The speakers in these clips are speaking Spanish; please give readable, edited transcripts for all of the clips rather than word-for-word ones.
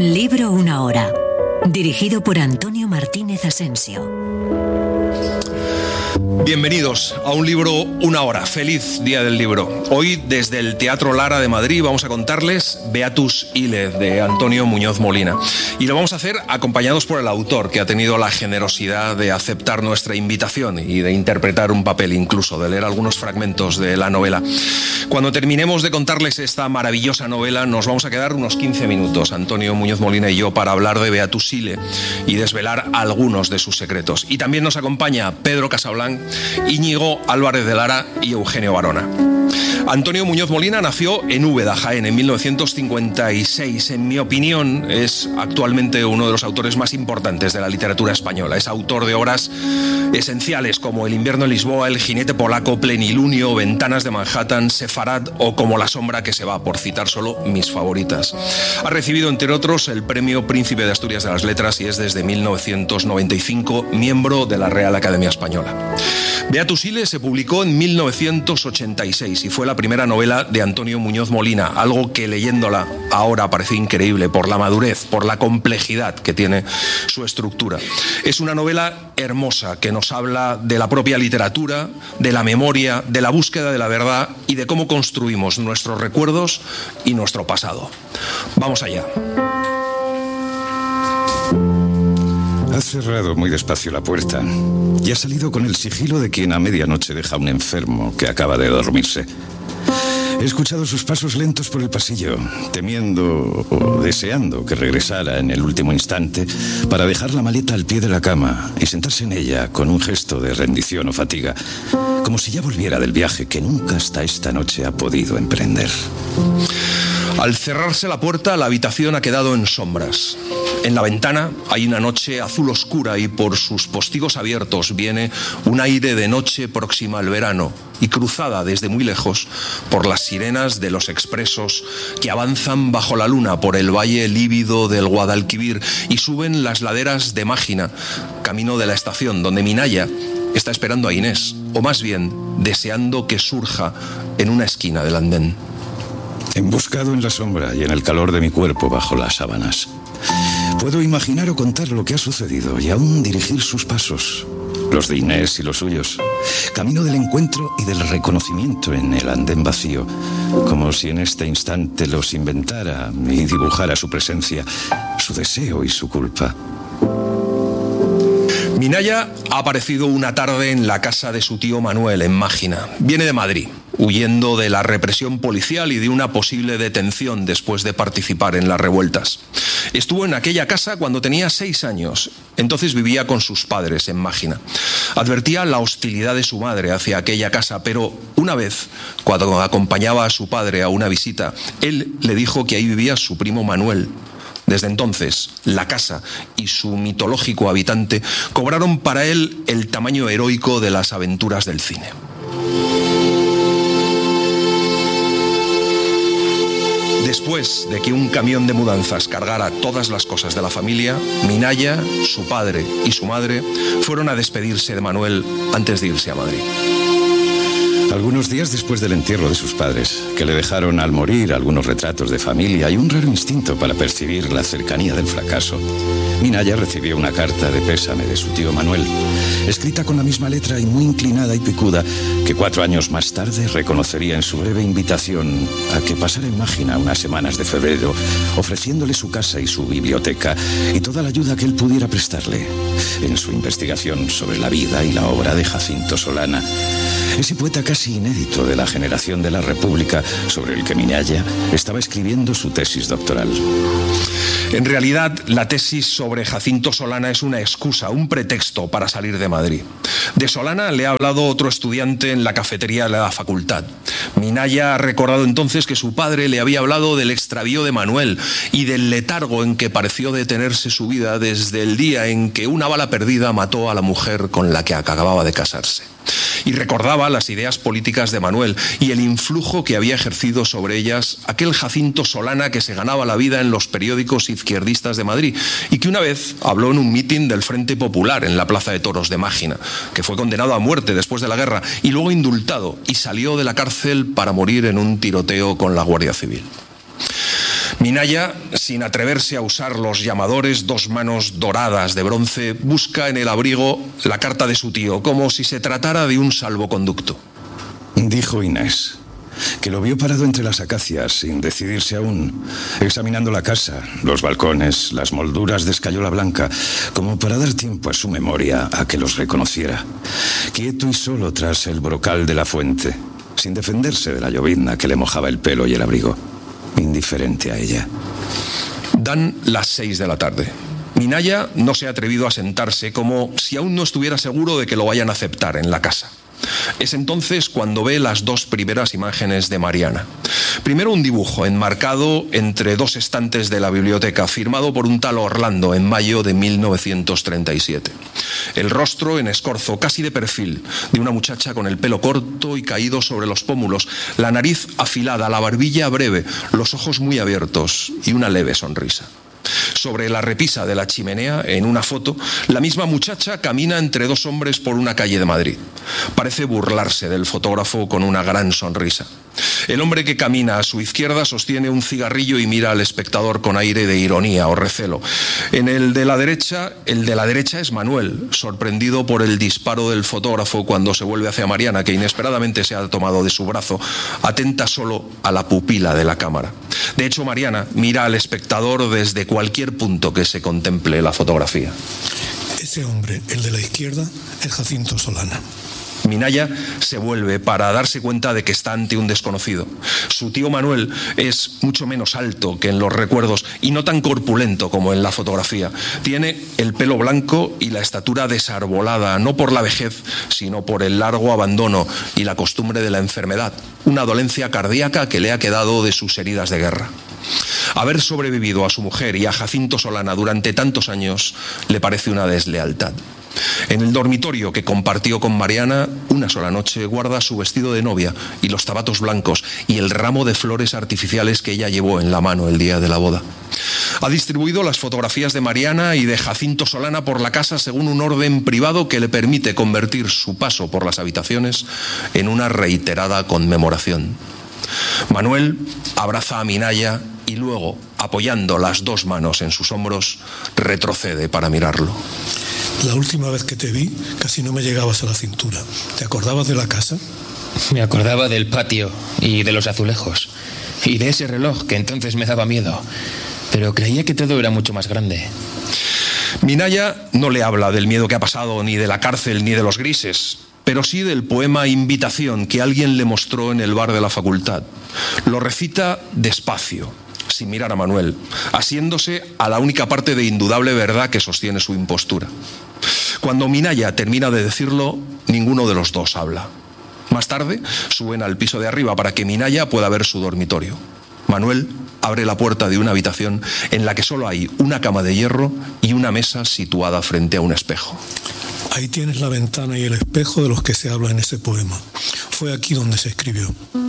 Un libro, una hora. Dirigido por Antonio Martínez Asensio. Bienvenidos a Un libro, una hora. Feliz Día del Libro. Hoy, desde el Teatro Lara de Madrid, vamos a contarles Beatus Ile, de Antonio Muñoz Molina. Y lo vamos a hacer acompañados por el autor, que ha tenido la generosidad de aceptar nuestra invitación y de interpretar un papel, incluso de leer algunos fragmentos de la novela. Cuando terminemos de contarles esta maravillosa novela, nos vamos a quedar unos 15 minutos, Antonio Muñoz Molina y yo, para hablar de Beatus Ile y desvelar algunos de sus secretos. Y también nos acompaña Pedro Casablanc, Íñigo Álvarez de Lara y Eugenio Barona. Antonio Muñoz Molina nació en Úbeda, Jaén, en 1956. En mi opinión, es actualmente uno de los autores más importantes de la literatura española. Es autor de obras esenciales como El invierno en Lisboa, El jinete polaco, Plenilunio, Ventanas de Manhattan, Sefarad o Como la sombra que se va, por citar solo mis favoritas. Ha recibido, entre otros, el Premio Príncipe de Asturias de las Letras y es desde 1995 miembro de la Real Academia Española. Beatus Ile se publicó en 1986 y fue la primera novela de Antonio Muñoz Molina, algo que leyéndola ahora parece increíble por la madurez, por la complejidad que tiene su estructura. Es una novela hermosa que nos habla de la propia literatura, de la memoria, de la búsqueda de la verdad y de cómo construimos nuestros recuerdos y nuestro pasado. Vamos allá. Ha cerrado muy despacio la puerta y ha salido con el sigilo de quien a medianoche deja a un enfermo que acaba de dormirse. He escuchado sus pasos lentos por el pasillo, temiendo o deseando que regresara en el último instante para dejar la maleta al pie de la cama y sentarse en ella con un gesto de rendición o fatiga, como si ya volviera del viaje que nunca hasta esta noche ha podido emprender. Al cerrarse la puerta, la habitación ha quedado en sombras. En la ventana hay una noche azul oscura y por sus postigos abiertos viene un aire de noche próxima al verano y cruzada desde muy lejos por las sirenas de los expresos que avanzan bajo la luna por el valle lívido del Guadalquivir y suben las laderas de Mágina, camino de la estación donde Minaya está esperando a Inés, o más bien deseando que surja en una esquina del andén. Emboscado en la sombra y en el calor de mi cuerpo bajo las sábanas, puedo imaginar o contar lo que ha sucedido y aún dirigir sus pasos, los de Inés y los suyos, camino del encuentro y del reconocimiento en el andén vacío, como si en este instante los inventara y dibujara su presencia, su deseo y su culpa. Minaya ha aparecido una tarde en la casa de su tío Manuel, en Mágina. Viene de Madrid, huyendo de la represión policial y de una posible detención después de participar en las revueltas. Estuvo en aquella casa cuando tenía 6 años. Entonces vivía con sus padres en Mágina. Advertía la hostilidad de su madre hacia aquella casa, pero una vez, cuando acompañaba a su padre a una visita, él le dijo que ahí vivía su primo Manuel. Desde entonces, la casa y su mitológico habitante cobraron para él el tamaño heroico de las aventuras del cine. Después de que un camión de mudanzas cargara todas las cosas de la familia, Minaya, su padre y su madre fueron a despedirse de Manuel antes de irse a Madrid. Algunos días después del entierro de sus padres, que le dejaron al morir algunos retratos de familia y un raro instinto para percibir la cercanía del fracaso, Minaya recibió una carta de pésame de su tío Manuel, escrita con la misma letra y muy inclinada y picuda, que 4 años más tarde reconocería en su breve invitación a que pasara en Mágina unas semanas de febrero, ofreciéndole su casa y su biblioteca y toda la ayuda que él pudiera prestarle en su investigación sobre la vida y la obra de Jacinto Solana, ese poeta casi inédito de la generación de la República sobre el que Minaya estaba escribiendo su tesis doctoral. En realidad, la tesis sobre Jacinto Solana es una excusa, un pretexto para salir de Madrid. De Solana le ha hablado otro estudiante en la cafetería de la facultad. Minaya ha recordado entonces que su padre le había hablado del extravío de Manuel y del letargo en que pareció detenerse su vida desde el día en que una bala perdida mató a la mujer con la que acababa de casarse. Y recordaba las ideas políticas de Manuel y el influjo que había ejercido sobre ellas aquel Jacinto Solana que se ganaba la vida en los periódicos izquierdistas de Madrid y que una vez habló en un mitin del Frente Popular en la Plaza de Toros de Mágina, que fue condenado a muerte después de la guerra y luego indultado y salió de la cárcel para morir en un tiroteo con la Guardia Civil. Minaya, sin atreverse a usar los llamadores, dos manos doradas de bronce, busca en el abrigo la carta de su tío, como si se tratara de un salvoconducto. Dijo Inés que lo vio parado entre las acacias, sin decidirse aún, examinando la casa, los balcones, las molduras de escayola blanca, como para dar tiempo a su memoria a que los reconociera. Quieto y solo tras el brocal de la fuente, sin defenderse de la llovizna que le mojaba el pelo y el abrigo, indiferente a ella. Dan las 6 de la tarde. Minaya no se ha atrevido a sentarse, como si aún no estuviera seguro de que lo vayan a aceptar en la casa. Es entonces cuando ve las dos primeras imágenes de Mariana. Primero un dibujo enmarcado entre dos estantes de la biblioteca, firmado por un tal Orlando en mayo de 1937. El rostro en escorzo, casi de perfil, de una muchacha con el pelo corto y caído sobre los pómulos, la nariz afilada, la barbilla breve, los ojos muy abiertos y una leve sonrisa. Sobre la repisa de la chimenea, en una foto, la misma muchacha camina entre dos hombres por una calle de Madrid. Parece burlarse del fotógrafo con una gran sonrisa. El hombre que camina a su izquierda sostiene un cigarrillo y mira al espectador con aire de ironía o recelo. El de la derecha es Manuel, sorprendido por el disparo del fotógrafo cuando se vuelve hacia Mariana, que inesperadamente se ha tomado de su brazo, atenta solo a la pupila de la cámara. De hecho, Mariana mira al espectador desde cualquier punto que se contemple la fotografía. Ese hombre, el de la izquierda, es Jacinto Solana. Minaya se vuelve para darse cuenta de que está ante un desconocido. Su tío Manuel es mucho menos alto que en los recuerdos y no tan corpulento como en la fotografía. Tiene el pelo blanco y la estatura desarbolada, no por la vejez, sino por el largo abandono y la costumbre de la enfermedad, una dolencia cardíaca que le ha quedado de sus heridas de guerra. Haber sobrevivido a su mujer y a Jacinto Solana durante tantos años le parece una deslealtad. En el dormitorio que compartió con Mariana, una sola noche guarda su vestido de novia y los zapatos blancos y el ramo de flores artificiales que ella llevó en la mano el día de la boda. Ha distribuido las fotografías de Mariana y de Jacinto Solana por la casa según un orden privado que le permite convertir su paso por las habitaciones en una reiterada conmemoración. Manuel abraza a Minaya y luego, apoyando las dos manos en sus hombros, retrocede para mirarlo. La última vez que te vi, casi no me llegabas a la cintura. ¿Te acordabas de la casa? Me acordaba del patio y de los azulejos. Y de ese reloj que entonces me daba miedo. Pero creía que todo era mucho más grande. Minaya no le habla del miedo que ha pasado, ni de la cárcel, ni de los grises, pero sí del poema Invitación que alguien le mostró en el bar de la facultad. Lo recita despacio, sin mirar a Manuel, asiéndose a la única parte de indudable verdad que sostiene su impostura. Cuando Minaya termina de decirlo, ninguno de los dos habla. Más tarde, suben al piso de arriba para que Minaya pueda ver su dormitorio. Manuel abre la puerta de una habitación en la que solo hay una cama de hierro y una mesa situada frente a un espejo. Ahí tienes la ventana y el espejo de los que se habla en ese poema. Fue aquí donde se escribió.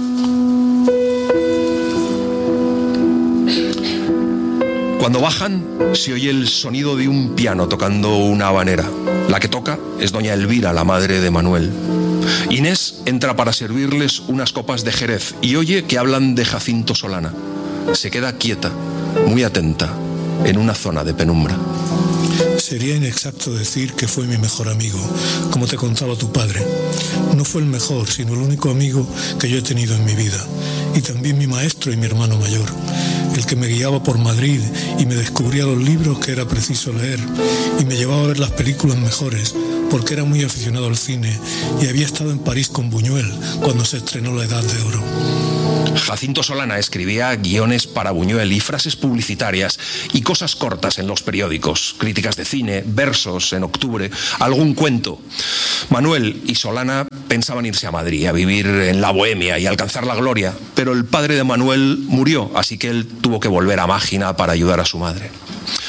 Cuando bajan, se oye el sonido de un piano tocando una habanera. La que toca es doña Elvira, la madre de Manuel. Inés entra para servirles unas copas de Jerez y oye que hablan de Jacinto Solana. Se queda quieta, muy atenta, en una zona de penumbra. Sería inexacto decir que fue mi mejor amigo, como te contaba tu padre. No fue el mejor, sino el único amigo que yo he tenido en mi vida. Y también mi maestro y mi hermano mayor. El que me guiaba por Madrid y me descubría los libros que era preciso leer. Y me llevaba a ver las películas mejores, porque era muy aficionado al cine y había estado en París con Buñuel cuando se estrenó La Edad de Oro. Jacinto Solana escribía guiones para Buñuel y frases publicitarias y cosas cortas en los periódicos, críticas de cine, versos en octubre, algún cuento. Manuel y Solana pensaban irse a Madrid, a vivir en la bohemia y alcanzar la gloria, pero el padre de Manuel murió, así que él tuvo que volver a Mágina para ayudar a su madre.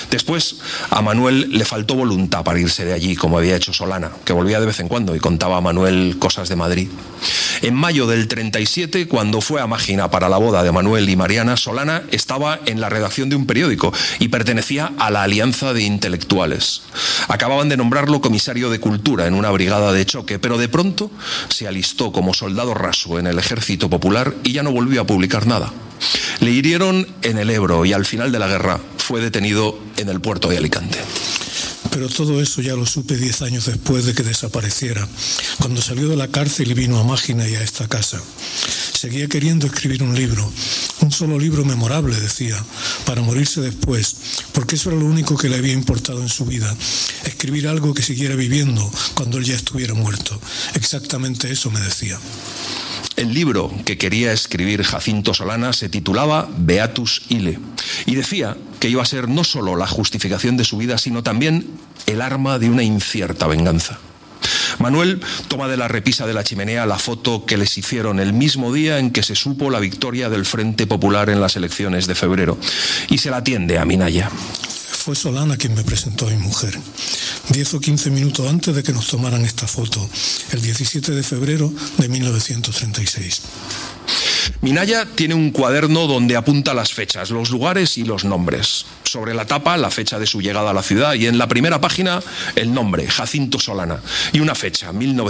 Después, a Manuel le faltó voluntad para irse de allí, como había hecho Solana, que volvía de vez en cuando y contaba a Manuel cosas de Madrid. En mayo del 37, cuando fue a Mágina para la boda de Manuel y Mariana, Solana estaba en la redacción de un periódico y pertenecía a la Alianza de Intelectuales. Acababan de nombrarlo comisario de Cultura en una brigada de choque, pero de pronto se alistó como soldado raso en el Ejército Popular y ya no volvió a publicar nada. Le hirieron en el Ebro y al final de la guerra fue detenido en el puerto de Alicante. Pero todo eso ya lo supe 10 años después de que desapareciera, cuando salió de la cárcel y vino a Mágina y a esta casa. Seguía queriendo escribir un libro, un solo libro memorable, decía, para morirse después, porque eso era lo único que le había importado en su vida, escribir algo que siguiera viviendo cuando él ya estuviera muerto. Exactamente eso me decía. El libro que quería escribir Jacinto Solana se titulaba Beatus Ile y decía que iba a ser no solo la justificación de su vida, sino también el arma de una incierta venganza. Manuel toma de la repisa de la chimenea la foto que les hicieron el mismo día en que se supo la victoria del Frente Popular en las elecciones de febrero y se la tiende a Minaya. Fue Solana quien me presentó a mi mujer. 10 o 15 minutos antes de que nos tomaran esta foto, el 17 de febrero de 1936. Minaya tiene un cuaderno donde apunta las fechas, los lugares y los nombres. Sobre la tapa, la fecha de su llegada a la ciudad y en la primera página, el nombre, Jacinto Solana, y una fecha,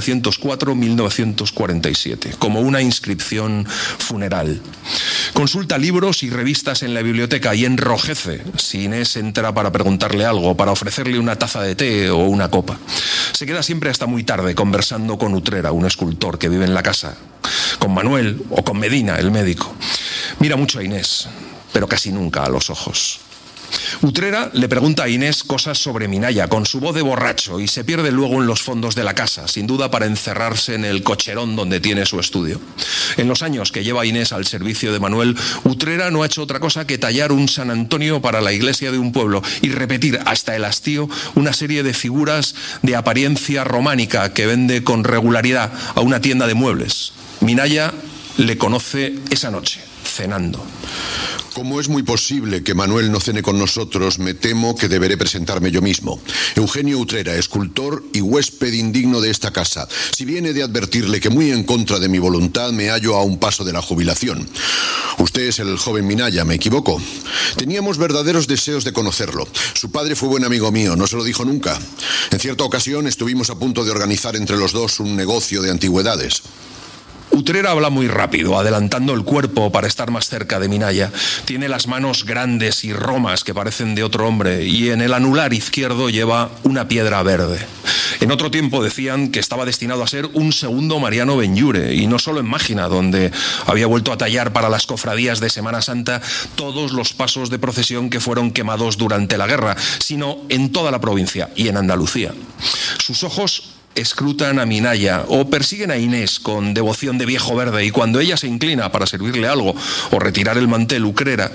1904-1947, como una inscripción funeral. Consulta libros y revistas en la biblioteca y enrojece si Inés entra para preguntarle algo, para ofrecerle una taza de té o una copa. Se queda siempre hasta muy tarde conversando con Utrera, un escultor que vive en la casa, con Manuel o con Medina, el médico. Mira mucho a Inés, pero casi nunca a los ojos. Utrera le pregunta a Inés cosas sobre Minaya con su voz de borracho y se pierde luego en los fondos de la casa, sin duda para encerrarse en el cocherón donde tiene su estudio. En los años que lleva Inés al servicio de Manuel, Utrera no ha hecho otra cosa que tallar un San Antonio para la iglesia de un pueblo y repetir hasta el hastío una serie de figuras de apariencia románica que vende con regularidad a una tienda de muebles. Minaya le conoce esa noche, cenando. Como es muy posible que Manuel no cene con nosotros, me temo que deberé presentarme yo mismo. Eugenio Utrera, escultor y huésped indigno de esta casa. Si bien he de advertirle que muy en contra de mi voluntad me hallo a un paso de la jubilación. Usted es el joven Minaya, ¿me equivoco? Teníamos verdaderos deseos de conocerlo. Su padre fue buen amigo mío, no se lo dijo nunca. En cierta ocasión estuvimos a punto de organizar entre los dos un negocio de antigüedades. Utrera habla muy rápido, adelantando el cuerpo para estar más cerca de Minaya. Tiene las manos grandes y romas que parecen de otro hombre y en el anular izquierdo lleva una piedra verde. En otro tiempo decían que estaba destinado a ser un segundo Mariano Benlliure, y no solo en Mágina, donde había vuelto a tallar para las cofradías de Semana Santa todos los pasos de procesión que fueron quemados durante la guerra, sino en toda la provincia y en Andalucía. Sus ojos escrutan a Minaya o persiguen a Inés con devoción de viejo verde, y cuando ella se inclina para servirle algo o retirar el mantel, Utrera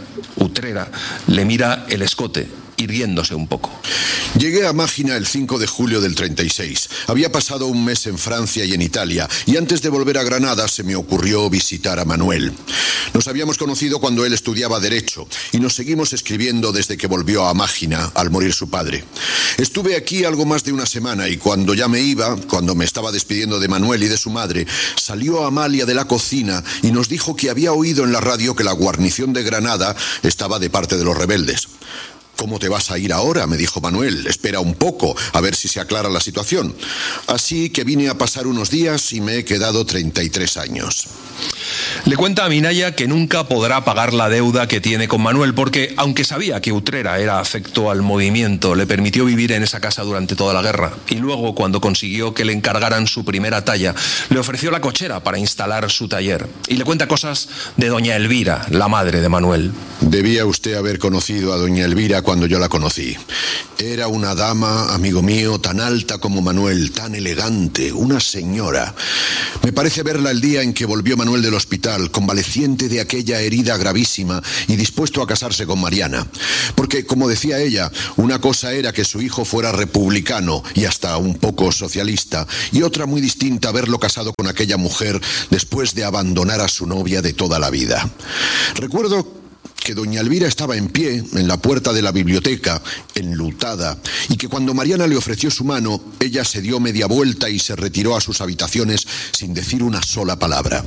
le mira el escote, irguiéndose un poco. Llegué a Mágina el 5 de julio del 36. Había pasado un mes en Francia y en Italia, y antes de volver a Granada se me ocurrió visitar a Manuel. Nos habíamos conocido cuando él estudiaba Derecho, y nos seguimos escribiendo desde que volvió a Mágina, al morir su padre. Estuve aquí algo más de una semana, y cuando ya me iba, cuando me estaba despidiendo de Manuel y de su madre, salió Amalia de la cocina y nos dijo que había oído en la radio que la guarnición de Granada estaba de parte de los rebeldes. ¿Cómo te vas a ir ahora?, me dijo Manuel. Espera un poco, a ver si se aclara la situación. Así que vine a pasar unos días y me he quedado 33 años. Le cuenta a Minaya que nunca podrá pagar la deuda que tiene con Manuel, porque aunque sabía que Utrera era afecto al movimiento, le permitió vivir en esa casa durante toda la guerra, y luego, cuando consiguió que le encargaran su primera talla, le ofreció la cochera para instalar su taller, y le cuenta cosas de doña Elvira, la madre de Manuel. Debía usted haber conocido a doña Elvira cuando yo la conocí. Era una dama, amigo mío, tan alta como Manuel, tan elegante, una señora. Me parece verla el día en que volvió Manuel del hospital, convaleciente de aquella herida gravísima y dispuesto a casarse con Mariana. Porque, como decía ella, una cosa era que su hijo fuera republicano y hasta un poco socialista, y otra muy distinta verlo casado con aquella mujer después de abandonar a su novia de toda la vida. Recuerdo que doña Elvira estaba en pie en la puerta de la biblioteca, enlutada, y que cuando Mariana le ofreció su mano, ella se dio media vuelta y se retiró a sus habitaciones sin decir una sola palabra.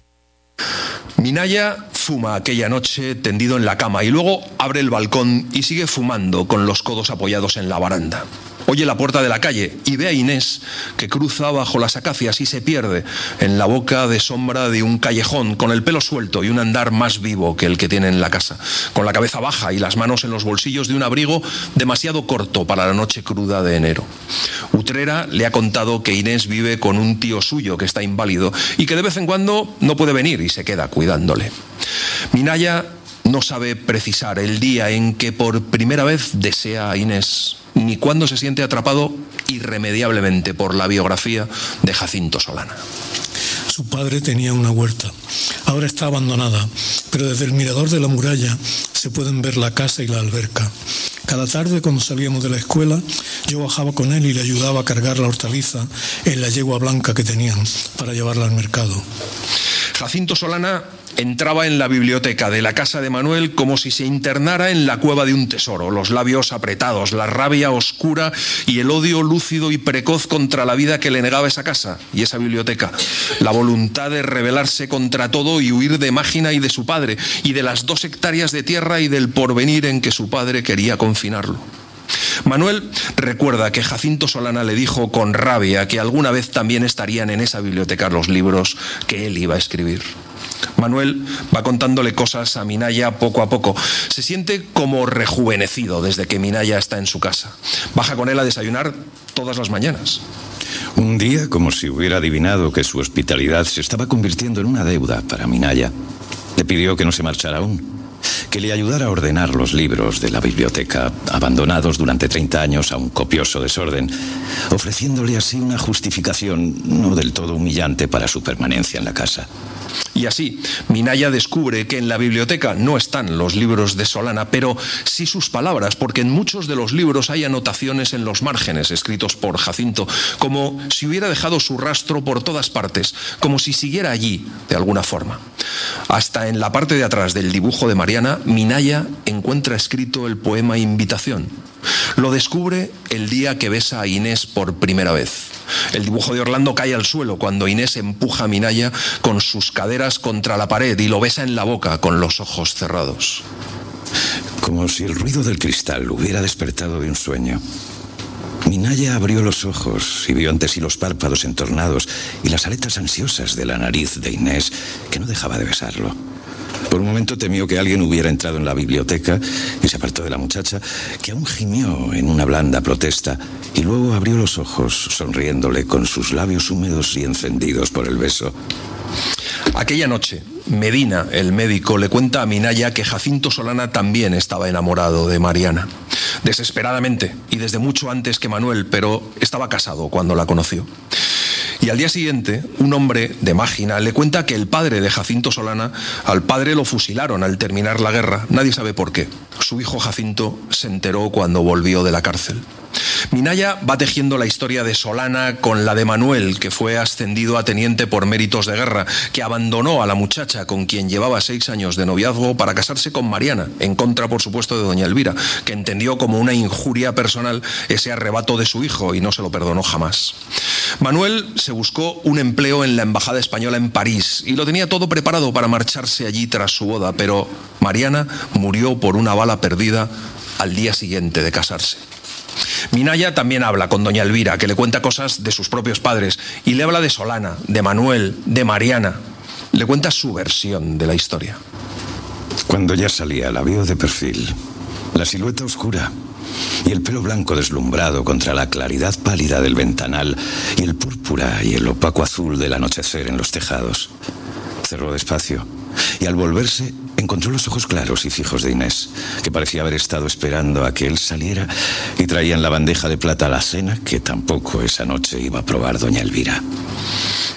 Minaya fuma aquella noche tendido en la cama y luego abre el balcón y sigue fumando con los codos apoyados en la baranda. Oye la puerta de la calle y ve a Inés que cruza bajo las acacias y se pierde en la boca de sombra de un callejón, con el pelo suelto y un andar más vivo que el que tiene en la casa, con la cabeza baja y las manos en los bolsillos de un abrigo demasiado corto para la noche cruda de enero. Utrera le ha contado que Inés vive con un tío suyo que está inválido y que de vez en cuando no puede venir y se queda cuidándole. Minaya no sabe precisar el día en que por primera vez desea a Inés, ni cuándo se siente atrapado irremediablemente por la biografía de Jacinto Solana. Su padre tenía una huerta. Ahora está abandonada, pero desde el mirador de la muralla se pueden ver la casa y la alberca. Cada tarde, cuando salíamos de la escuela, yo bajaba con él y le ayudaba a cargar la hortaliza en la yegua blanca que tenían para llevarla al mercado. Jacinto Solana entraba en la biblioteca de la casa de Manuel como si se internara en la cueva de un tesoro, los labios apretados, la rabia oscura y el odio lúcido y precoz contra la vida que le negaba esa casa y esa biblioteca, la voluntad de rebelarse contra todo y huir de Mágina y de su padre, y de las 2 hectáreas de tierra y del porvenir en que su padre quería confinarlo. Manuel recuerda que Jacinto Solana le dijo con rabia que alguna vez también estarían en esa biblioteca los libros que él iba a escribir. Manuel va contándole cosas a Minaya poco a poco. Se siente como rejuvenecido desde que Minaya está en su casa. Baja con él a desayunar todas las mañanas. Un día, como si hubiera adivinado que su hospitalidad se estaba convirtiendo en una deuda para Minaya, le pidió que no se marchara aún, que le ayudara a ordenar los libros de la biblioteca, abandonados durante 30 años a un copioso desorden, ofreciéndole así una justificación no del todo humillante para su permanencia en la casa. Y así, Minaya descubre que en la biblioteca no están los libros de Solana, pero sí sus palabras, porque en muchos de los libros hay anotaciones en los márgenes escritos por Jacinto, como si hubiera dejado su rastro por todas partes, como si siguiera allí de alguna forma. Hasta en la parte de atrás del dibujo de Mariana, Minaya encuentra escrito el poema Invitación. Lo descubre el día que besa a Inés por primera vez. El dibujo de Orlando cae al suelo cuando Inés empuja a Minaya con sus caderas contra la pared y lo besa en la boca con los ojos cerrados. Como si el ruido del cristal hubiera despertado de un sueño. Minaya abrió los ojos y vio ante sí los párpados entornados y las aletas ansiosas de la nariz de Inés, que no dejaba de besarlo. Por un momento temió que alguien hubiera entrado en la biblioteca y se apartó de la muchacha, que aún gimió en una blanda protesta, y luego abrió los ojos, sonriéndole con sus labios húmedos y encendidos por el beso. Aquella noche, Medina, el médico, le cuenta a Minaya que Jacinto Solana también estaba enamorado de Mariana. Desesperadamente, y desde mucho antes que Manuel, pero estaba casado cuando la conoció. Y al día siguiente, un hombre de Mágina le cuenta que el padre de Jacinto Solana, al padre lo fusilaron al terminar la guerra. Nadie sabe por qué. Su hijo Jacinto se enteró cuando volvió de la cárcel. Minaya va tejiendo la historia de Solana con la de Manuel, que fue ascendido a teniente por méritos de guerra, que abandonó a la muchacha con quien llevaba 6 años de noviazgo para casarse con Mariana, en contra, por supuesto, de doña Elvira, que entendió como una injuria personal ese arrebato de su hijo y no se lo perdonó jamás. Manuel se buscó un empleo en la embajada española en París y lo tenía todo preparado para marcharse allí tras su boda, pero Mariana murió por una bala perdida al día siguiente de casarse. Minaya también habla con doña Elvira, que le cuenta cosas de sus propios padres, y le habla de Solana, de Manuel, de Mariana. Le cuenta su versión de la historia. Cuando ya salía, la vio de perfil, la silueta oscura y el pelo blanco deslumbrado contra la claridad pálida del ventanal y el púrpura y el opaco azul del anochecer en los tejados. Cerró despacio y al volverse encontró los ojos claros y fijos de Inés, que parecía haber estado esperando a que él saliera, y traía en la bandeja de plata la cena que tampoco esa noche iba a probar doña Elvira.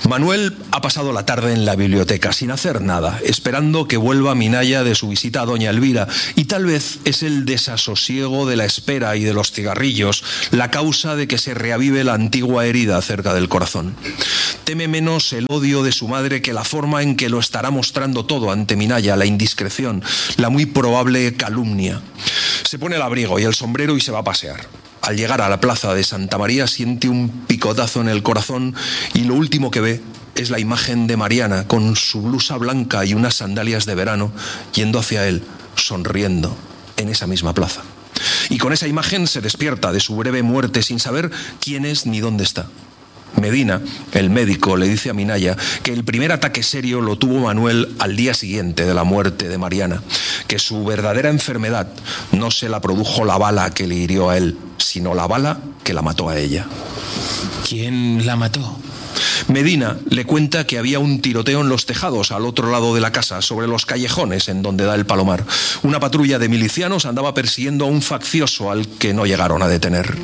Manuel ha pasado la tarde en la biblioteca sin hacer nada, esperando que vuelva Minaya de su visita a doña Elvira, y tal vez es el desasosiego de la espera y de los cigarrillos la causa de que se reavive la antigua herida cerca del corazón. Teme menos el odio de su madre que la forma en que lo estará mostrando todo ante Minaya, la indiscreción, la muy probable calumnia. Se pone el abrigo y el sombrero y se va a pasear. Al llegar a la plaza de Santa María siente un picotazo en el corazón y lo último que ve es la imagen de Mariana con su blusa blanca y unas sandalias de verano yendo hacia él, sonriendo, en esa misma plaza. Y con esa imagen se despierta de su breve muerte sin saber quién es ni dónde está. Medina, el médico, le dice a Minaya que el primer ataque serio lo tuvo Manuel al día siguiente de la muerte de Mariana, que su verdadera enfermedad no se la produjo la bala que le hirió a él, sino la bala que la mató a ella. ¿Quién la mató? Medina le cuenta que había un tiroteo en los tejados al otro lado de la casa, sobre los callejones en donde da el Palomar. Una patrulla de milicianos andaba persiguiendo a un faccioso al que no llegaron a detener.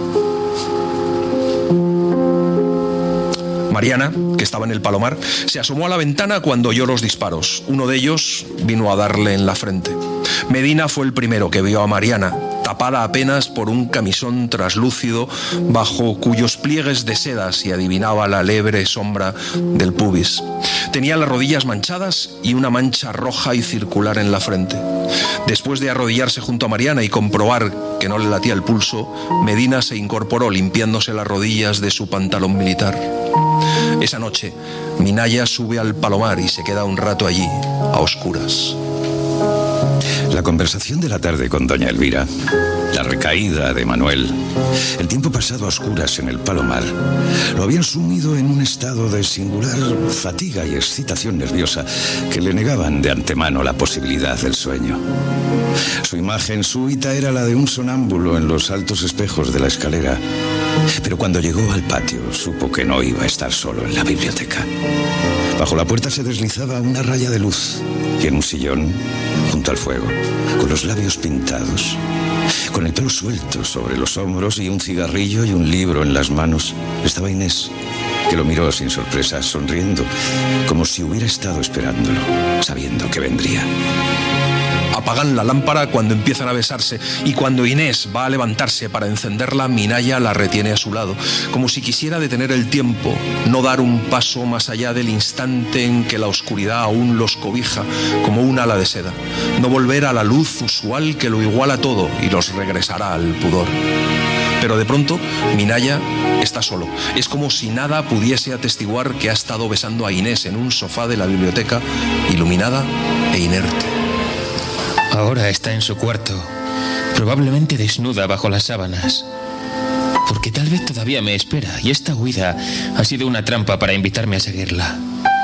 Mariana, que estaba en el Palomar, se asomó a la ventana cuando oyó los disparos. Uno de ellos vino a darle en la frente. Medina fue el primero que vio a Mariana, tapada apenas por un camisón traslúcido bajo cuyos pliegues de seda se adivinaba la leve sombra del pubis. Tenía las rodillas manchadas y una mancha roja y circular en la frente. Después de arrodillarse junto a Mariana y comprobar que no le latía el pulso, Medina se incorporó limpiándose las rodillas de su pantalón militar. Esa noche, Minaya sube al Palomar y se queda un rato allí, a oscuras. La conversación de la tarde con doña Elvira, la recaída de Manuel, el tiempo pasado a oscuras en el Palomar, lo habían sumido en un estado de singular fatiga y excitación nerviosa que le negaban de antemano la posibilidad del sueño. Su imagen súbita era la de un sonámbulo en los altos espejos de la escalera, pero cuando llegó al patio supo que no iba a estar solo en la biblioteca. Bajo la puerta se deslizaba una raya de luz y en un sillón, junto al fuego, con los labios pintados, con el pelo suelto sobre los hombros y un cigarrillo y un libro en las manos, estaba Inés, que lo miró sin sorpresa, sonriendo, como si hubiera estado esperándolo, sabiendo que vendría. Apagan la lámpara cuando empiezan a besarse y cuando Inés va a levantarse para encenderla, Minaya la retiene a su lado, como si quisiera detener el tiempo, no dar un paso más allá del instante en que la oscuridad aún los cobija como un ala de seda, no volver a la luz usual que lo iguala todo y los regresará al pudor. Pero de pronto, Minaya está solo. Es como si nada pudiese atestiguar que ha estado besando a Inés en un sofá de la biblioteca, iluminada e inerte. Ahora está en su cuarto, probablemente desnuda bajo las sábanas. Porque tal vez todavía me espera y esta huida ha sido una trampa para invitarme a seguirla.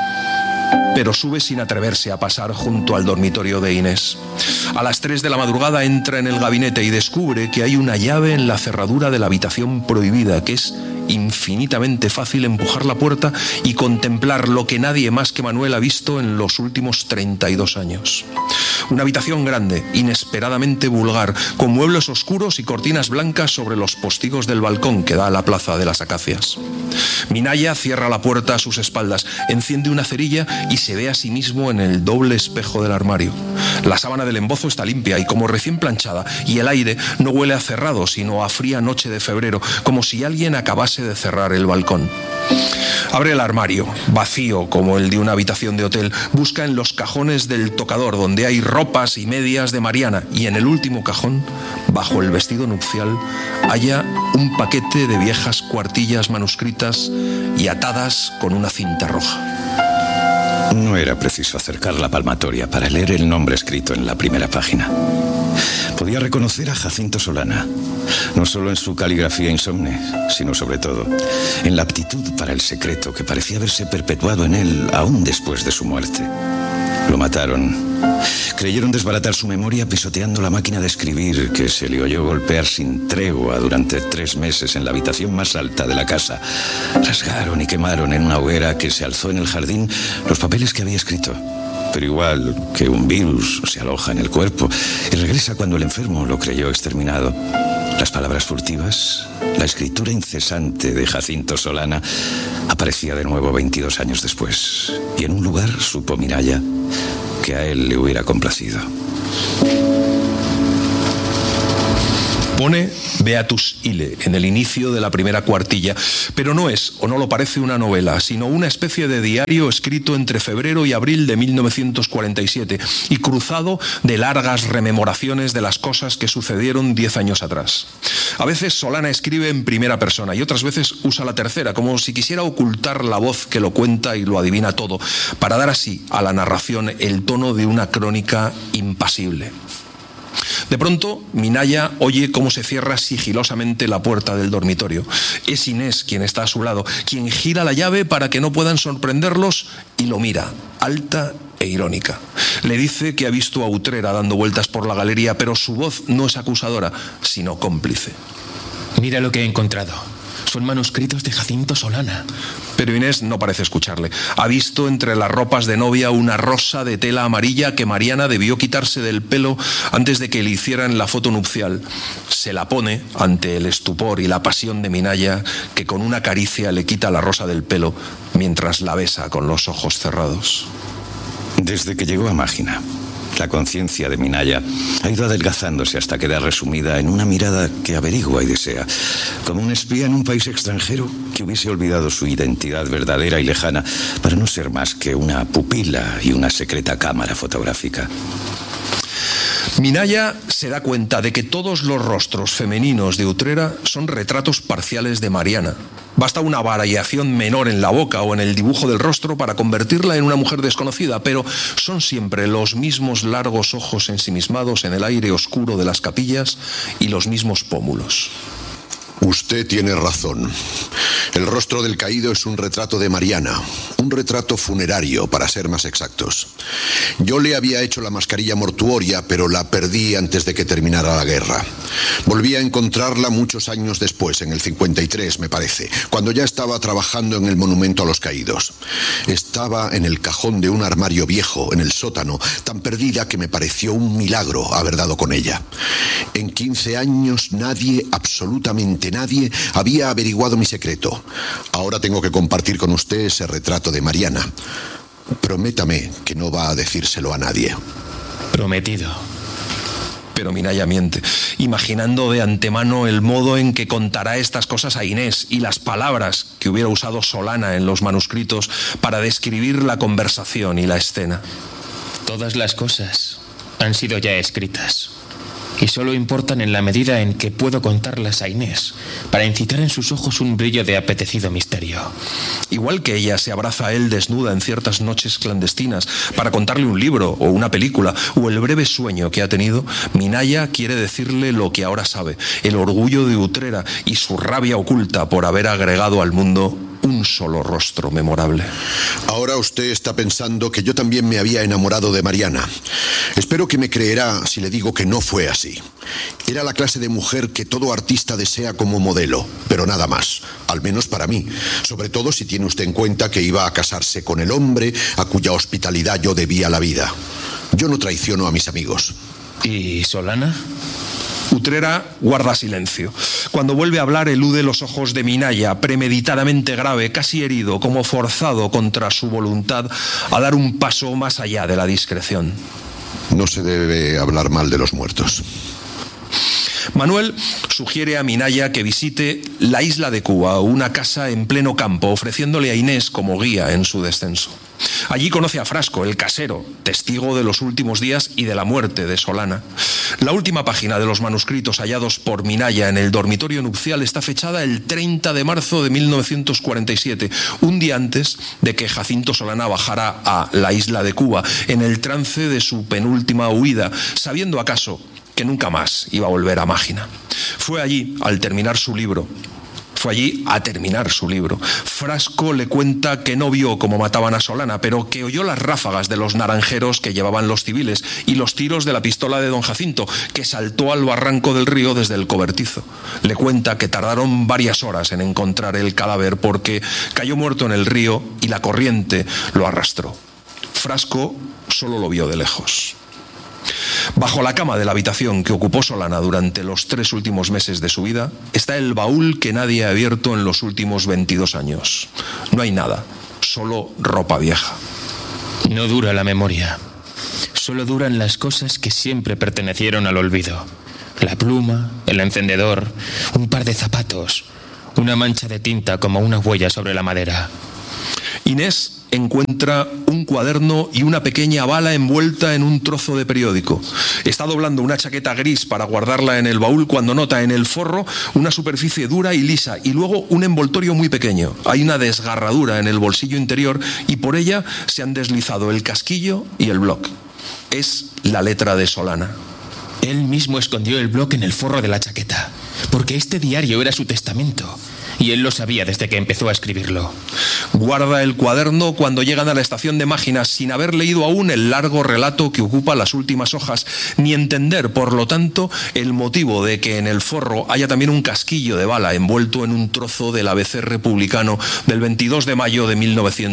Pero sube sin atreverse a pasar junto al dormitorio de Inés. A las 3 de la madrugada entra en el gabinete y descubre que hay una llave en la cerradura de la habitación prohibida, que es infinitamente fácil empujar la puerta y contemplar lo que nadie más que Manuel ha visto en los últimos 32 años. Una habitación grande, inesperadamente vulgar, con muebles oscuros y cortinas blancas sobre los postigos del balcón que da a la plaza de las Acacias. Minaya cierra la puerta a sus espaldas, enciende una cerilla y se ve a sí mismo en el doble espejo del armario. La sábana del embozo está limpia y como recién planchada, y el aire no huele a cerrado, sino a fría noche de febrero, como si alguien acabase de cerrar el balcón. Abre el armario, vacío como el de una habitación de hotel, busca en los cajones del tocador donde hay ropas y medias de Mariana, y en el último cajón, bajo el vestido nupcial, halla un paquete de viejas cuartillas manuscritas y atadas con una cinta roja. No era preciso acercar la palmatoria para leer el nombre escrito en la primera página. Podía reconocer a Jacinto Solana, no solo en su caligrafía insomne, sino sobre todo en la aptitud para el secreto que parecía haberse perpetuado en él aún después de su muerte. Lo mataron. Creyeron desbaratar su memoria pisoteando la máquina de escribir que se le oyó golpear sin tregua durante 3 meses en la habitación más alta de la casa. Rasgaron y quemaron en una hoguera que se alzó en el jardín los papeles que había escrito. Pero igual que un virus se aloja en el cuerpo y regresa cuando el enfermo lo creyó exterminado, Las palabras furtivas, la escritura incesante de Jacinto Solana aparecía de nuevo 22 años después. Y en un lugar supo Minaya que a él le hubiera complacido. Pone Beatus Ile en el inicio de la primera cuartilla, pero no es, o no lo parece, una novela, sino una especie de diario escrito entre febrero y abril de 1947 y cruzado de largas rememoraciones de las cosas que sucedieron 10 años atrás. A veces Solana escribe en primera persona y otras veces usa la tercera, como si quisiera ocultar la voz que lo cuenta y lo adivina todo, para dar así a la narración el tono de una crónica impasible. De pronto, Minaya oye cómo se cierra sigilosamente la puerta del dormitorio. Es Inés quien está a su lado, quien gira la llave para que no puedan sorprenderlos y lo mira, alta e irónica. Le dice que ha visto a Utrera dando vueltas por la galería, pero su voz no es acusadora, sino cómplice. Mira lo que he encontrado. Son manuscritos de Jacinto Solana. Pero Inés no parece escucharle. Ha visto entre las ropas de novia una rosa de tela amarilla que Mariana debió quitarse del pelo antes de que le hicieran la foto nupcial. Se la pone ante el estupor y la pasión de Minaya, que con una caricia le quita la rosa del pelo mientras la besa con los ojos cerrados. Desde que llegó a Mágina, la conciencia de Minaya ha ido adelgazándose hasta quedar resumida en una mirada que averigua y desea, como un espía en un país extranjero que hubiese olvidado su identidad verdadera y lejana para no ser más que una pupila y una secreta cámara fotográfica. Minaya se da cuenta de que todos los rostros femeninos de Utrera son retratos parciales de Mariana. Basta una variación menor en la boca o en el dibujo del rostro para convertirla en una mujer desconocida, pero son siempre los mismos largos ojos ensimismados en el aire oscuro de las capillas y los mismos pómulos. Usted tiene razón. El rostro del caído es un retrato de Mariana, un retrato funerario, para ser más exactos. Yo le había hecho la mascarilla mortuoria, pero la perdí antes de que terminara la guerra. Volví a encontrarla muchos años después, en el 53, me parece, cuando ya estaba trabajando en el monumento a los caídos. Estaba en el cajón de un armario viejo, en el sótano, tan perdida que me pareció un milagro haber dado con ella. En 15 años nadie, absolutamente nadie, había averiguado mi secreto. Ahora tengo que compartir con usted ese retrato de Mariana. Prométame que no va a decírselo a nadie. Prometido. Pero Minaya miente, imaginando de antemano el modo en que contará estas cosas a Inés y las palabras que hubiera usado Solana en los manuscritos para describir la conversación y la escena. Todas las cosas han sido ya escritas. Y solo importan en la medida en que puedo contarlas a Inés, para incitar en sus ojos un brillo de apetecido misterio. Igual que ella se abraza a él desnuda en ciertas noches clandestinas para contarle un libro o una película o el breve sueño que ha tenido, Minaya quiere decirle lo que ahora sabe, el orgullo de Utrera y su rabia oculta por haber agregado al mundo un solo rostro memorable. Ahora usted está pensando que yo también me había enamorado de Mariana. Espero que me creerá si le digo que no fue así. Era la clase de mujer que todo artista desea como modelo, pero nada más, al menos para mí, sobre todo si tiene usted en cuenta que iba a casarse con el hombre a cuya hospitalidad yo debía la vida. Yo no traiciono a mis amigos. ¿Y Solana? Utrera guarda silencio. Cuando vuelve a hablar, elude los ojos de Minaya, premeditadamente grave, casi herido, como forzado contra su voluntad a dar un paso más allá de la discreción. No se debe hablar mal de los muertos. Manuel sugiere a Minaya que visite la isla de Cuba, una casa en pleno campo, ofreciéndole a Inés como guía en su descenso. Allí conoce a Frasco, el casero, testigo de los últimos días y de la muerte de Solana. La última página de los manuscritos hallados por Minaya en el dormitorio nupcial está fechada el 30 de marzo de 1947, un día antes de que Jacinto Solana bajara a la isla de Cuba, en el trance de su penúltima huida, sabiendo acaso que nunca más iba a volver a Mágina. Fue allí, al terminar su libro, Frasco le cuenta que no vio cómo mataban a Solana, pero que oyó las ráfagas de los naranjeros que llevaban los civiles y los tiros de la pistola de don Jacinto, que saltó al barranco del río desde el cobertizo. Le cuenta que tardaron varias horas en encontrar el cadáver porque cayó muerto en el río y la corriente lo arrastró. Frasco solo lo vio de lejos. Bajo la cama de la habitación que ocupó Solana durante los 3 últimos meses de su vida está el baúl que nadie ha abierto en los últimos 22 años. No hay nada, solo ropa vieja. No dura la memoria. Solo duran las cosas que siempre pertenecieron al olvido. La pluma, el encendedor, un par de zapatos, una mancha de tinta como una huella sobre la madera. Inés encuentra un cuaderno y una pequeña bala envuelta en un trozo de periódico. Está doblando una chaqueta gris para guardarla en el baúl cuando nota en el forro una superficie dura y lisa y luego un envoltorio muy pequeño. Hay una desgarradura en el bolsillo interior y por ella se han deslizado el casquillo y el bloc. Es la letra de Solana. Él mismo escondió el bloc en el forro de la chaqueta, porque este diario era su testamento, y él lo sabía desde que empezó a escribirlo. Guarda el cuaderno cuando llegan a la estación de Máginas sin haber leído aún el largo relato que ocupa las últimas hojas, ni entender, por lo tanto, el motivo de que en el forro haya también un casquillo de bala envuelto en un trozo del ABC republicano del 22 de mayo de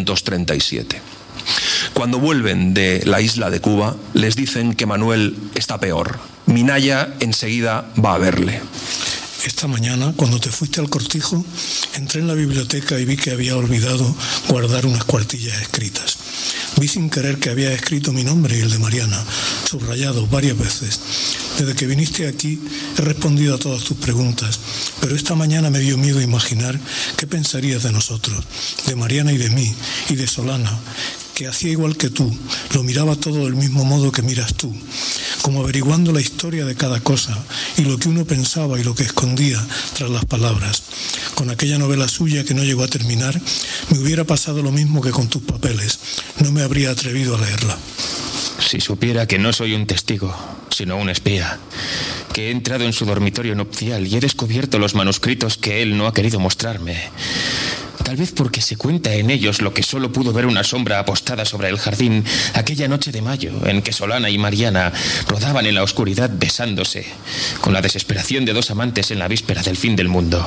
1937. Cuando vuelven de la isla de Cuba, les dicen que Manuel está peor. Minaya enseguida va a verle. Esta mañana, cuando te fuiste al cortijo, entré en la biblioteca y vi que había olvidado guardar unas cuartillas escritas. Vi sin querer que había escrito mi nombre y el de Mariana, subrayados varias veces. Desde que viniste aquí he respondido a todas tus preguntas, pero esta mañana me dio miedo imaginar qué pensarías de nosotros, de Mariana y de mí, y de Solana, que hacía igual que tú, lo miraba todo del mismo modo que miras tú, como averiguando la historia de cada cosa y lo que uno pensaba y lo que escondía tras las palabras. Con aquella novela suya que no llegó a terminar, me hubiera pasado lo mismo que con tus papeles. No me habría atrevido a leerla. Si supiera que no soy un testigo, sino un espía, que he entrado en su dormitorio nupcial y he descubierto los manuscritos que él no ha querido mostrarme. Tal vez porque se cuenta en ellos lo que solo pudo ver una sombra apostada sobre el jardín aquella noche de mayo en que Solana y Mariana rodaban en la oscuridad besándose, con la desesperación de dos amantes en la víspera del fin del mundo.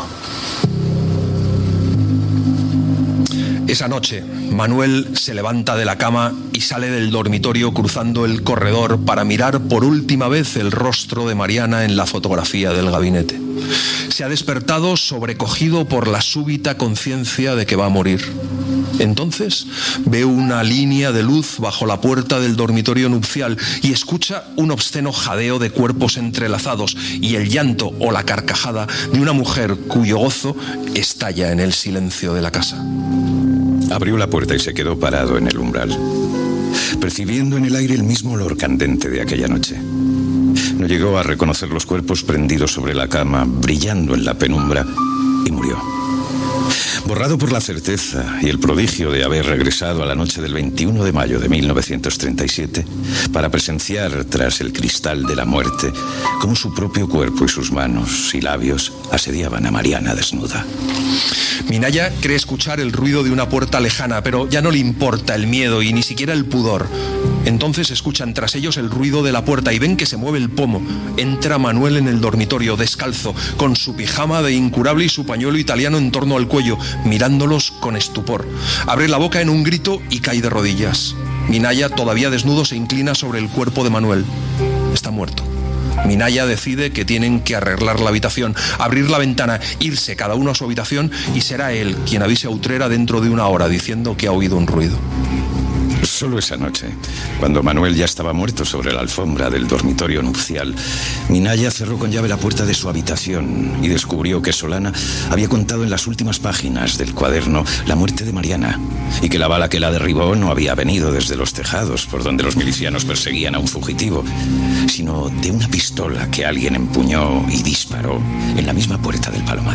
Esa noche, Manuel se levanta de la cama y sale del dormitorio cruzando el corredor para mirar por última vez el rostro de Mariana en la fotografía del gabinete. Se ha despertado sobrecogido por la súbita conciencia de que va a morir. Entonces ve una línea de luz bajo la puerta del dormitorio nupcial y escucha un obsceno jadeo de cuerpos entrelazados y el llanto o la carcajada de una mujer cuyo gozo estalla en el silencio de la casa. Abrió la puerta y se quedó parado en el umbral, percibiendo en el aire el mismo olor candente de aquella noche. No llegó a reconocer los cuerpos prendidos sobre la cama, brillando en la penumbra, y murió. Borrado por la certeza y el prodigio de haber regresado a la noche del 21 de mayo de 1937 para presenciar tras el cristal de la muerte cómo su propio cuerpo y sus manos y labios asediaban a Mariana desnuda. Minaya cree escuchar el ruido de una puerta lejana, pero ya no le importa el miedo y ni siquiera el pudor. Entonces escuchan tras ellos el ruido de la puerta y ven que se mueve el pomo. Entra Manuel en el dormitorio, descalzo, con su pijama de incurable y su pañuelo italiano en torno al cuello, mirándolos con estupor. Abre la boca en un grito y cae de rodillas. Minaya, todavía desnudo, se inclina sobre el cuerpo de Manuel. Está muerto. Minaya decide que tienen que arreglar la habitación, abrir la ventana, irse cada uno a su habitación y será él quien avise a Utrera dentro de una hora diciendo que ha oído un ruido. Solo esa noche, cuando Manuel ya estaba muerto sobre la alfombra del dormitorio nupcial, Minaya cerró con llave la puerta de su habitación y descubrió que Solana había contado en las últimas páginas del cuaderno la muerte de Mariana y que la bala que la derribó no había venido desde los tejados por donde los milicianos perseguían a un fugitivo, sino de una pistola que alguien empuñó y disparó en la misma puerta del Palomar.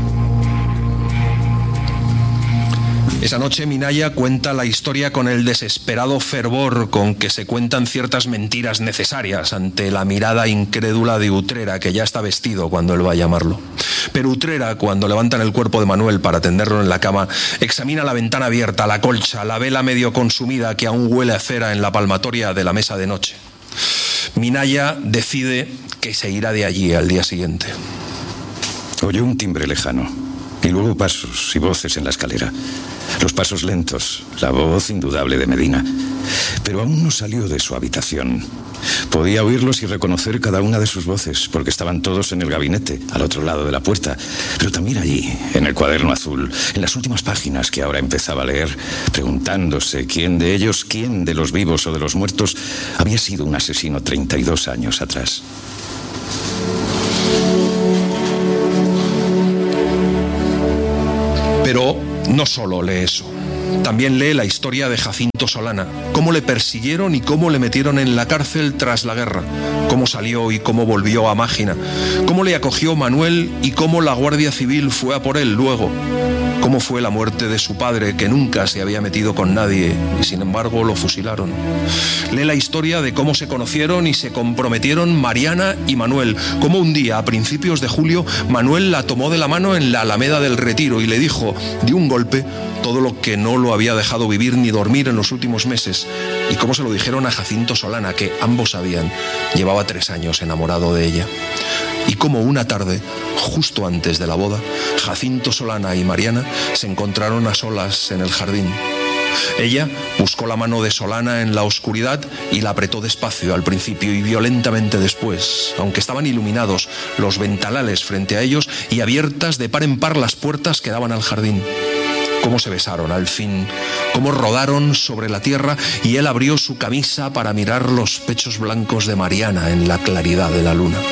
Esa noche Minaya cuenta la historia con el desesperado fervor con que se cuentan ciertas mentiras necesarias ante la mirada incrédula de Utrera, que ya está vestido cuando él va a llamarlo. Pero Utrera, cuando levantan el cuerpo de Manuel para tenderlo en la cama, examina la ventana abierta, la colcha, la vela medio consumida que aún huele a cera en la palmatoria de la mesa de noche. Minaya decide que se irá de allí al día siguiente. Oyó un timbre lejano Y luego pasos y voces en la escalera. Los pasos lentos, la voz indudable de Medina. Pero aún no salió de su habitación. Podía oírlos y reconocer cada una de sus voces, porque estaban todos en el gabinete, al otro lado de la puerta. Pero también allí, en el cuaderno azul, en las últimas páginas que ahora empezaba a leer, preguntándose quién de ellos, quién de los vivos o de los muertos, había sido un asesino 32 años atrás. Pero no solo lee eso. También lee la historia de Jacinto Solana, cómo le persiguieron y cómo le metieron en la cárcel tras la guerra, cómo salió y cómo volvió a Mágina, cómo le acogió Manuel y cómo la Guardia Civil fue a por él luego, cómo fue la muerte de su padre, que nunca se había metido con nadie y sin embargo lo fusilaron. Lee la historia de cómo se conocieron y se comprometieron Mariana y Manuel, cómo un día, a principios de julio, Manuel la tomó de la mano en la Alameda del Retiro y le dijo, de un golpe, todo lo que no lo había dejado vivir ni dormir en los últimos meses, y cómo se lo dijeron a Jacinto Solana, que ambos sabían, llevaba 3 años enamorado de ella. Y cómo una tarde, justo antes de la boda, Jacinto Solana y Mariana se encontraron a solas en el jardín. Ella buscó la mano de Solana en la oscuridad y la apretó despacio al principio y violentamente después, aunque estaban iluminados los ventanales frente a ellos y abiertas de par en par las puertas que daban al jardín. Cómo se besaron al fin, cómo rodaron sobre la tierra y él abrió su camisa para mirar los pechos blancos de Mariana en la claridad de la luna.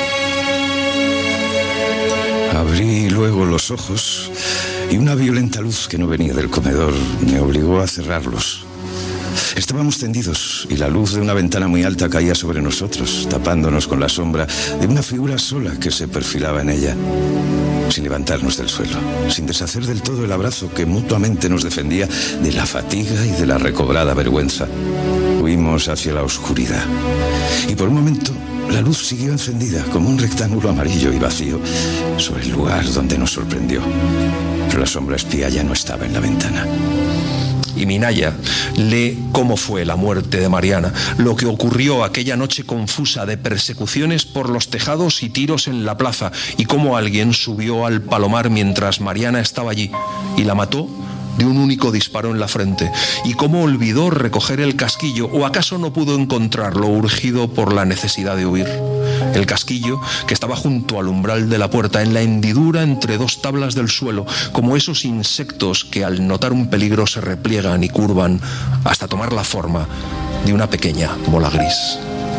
Abrí luego los ojos y una violenta luz que no venía del comedor me obligó a cerrarlos. Estábamos tendidos y la luz de una ventana muy alta caía sobre nosotros, tapándonos con la sombra de una figura sola que se perfilaba en ella, sin levantarnos del suelo, sin deshacer del todo el abrazo que mutuamente nos defendía de la fatiga y de la recobrada vergüenza. Huimos hacia la oscuridad y por un momento la luz siguió encendida como un rectángulo amarillo y vacío sobre el lugar donde nos sorprendió. Pero la sombra espía ya no estaba en la ventana. Y Minaya lee cómo fue la muerte de Mariana, lo que ocurrió aquella noche confusa de persecuciones por los tejados y tiros en la plaza, y cómo alguien subió al palomar mientras Mariana estaba allí y la mató de un único disparo en la frente, y cómo olvidó recoger el casquillo, o acaso no pudo encontrarlo, urgido por la necesidad de huir. El casquillo que estaba junto al umbral de la puerta, en la hendidura entre 2 tablas del suelo, como esos insectos que al notar un peligro se repliegan y curvan hasta tomar la forma de una pequeña bola gris.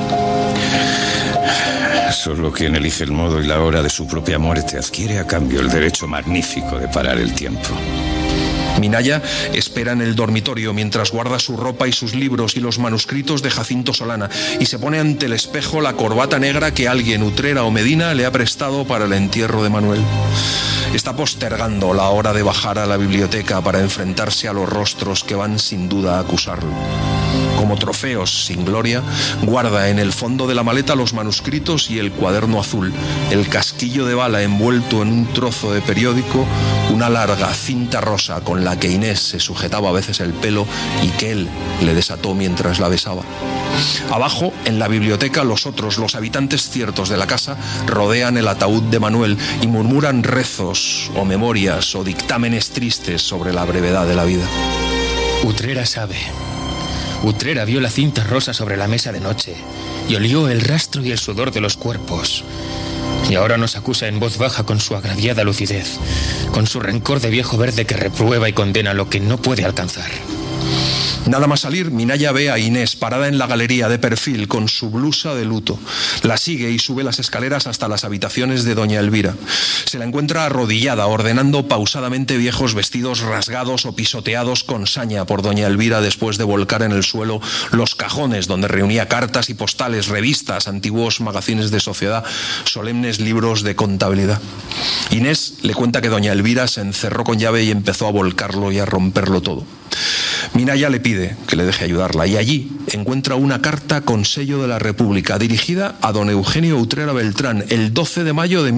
Solo quien elige el modo y la hora de su propia muerte adquiere a cambio el derecho magnífico de parar el tiempo. Minaya espera en el dormitorio mientras guarda su ropa y sus libros y los manuscritos de Jacinto Solana y se pone ante el espejo la corbata negra que alguien, Utrera o Medina, le ha prestado para el entierro de Manuel. Está postergando la hora de bajar a la biblioteca para enfrentarse a los rostros que van sin duda a acusarlo. Como trofeos sin gloria, guarda en el fondo de la maleta los manuscritos y el cuaderno azul, el casquillo de bala envuelto en un trozo de periódico, una larga cinta rosa con la que Inés se sujetaba a veces el pelo y que él le desató mientras la besaba. Abajo, en la biblioteca, los habitantes ciertos de la casa, rodean el ataúd de Manuel y murmuran rezos o memorias o dictámenes tristes sobre la brevedad de la vida. Utrera sabe. Utrera vio la cinta rosa sobre la mesa de noche y olió el rastro y el sudor de los cuerpos. Y ahora nos acusa en voz baja con su agraviada lucidez, con su rencor de viejo verde que reprueba y condena lo que no puede alcanzar. Nada más salir, Minaya ve a Inés parada en la galería de perfil con su blusa de luto. La sigue y sube las escaleras hasta las habitaciones de doña Elvira. Se la encuentra arrodillada, ordenando pausadamente viejos vestidos rasgados o pisoteados con saña por doña Elvira después de volcar en el suelo los cajones donde reunía cartas y postales, revistas, antiguos magazines de sociedad, solemnes libros de contabilidad. Inés le cuenta que doña Elvira se encerró con llave y empezó a volcarlo y a romperlo todo. Minaya le pide que le deje ayudarla y allí encuentra una carta con sello de la República dirigida a don Eugenio Utrera Beltrán el 12 de mayo de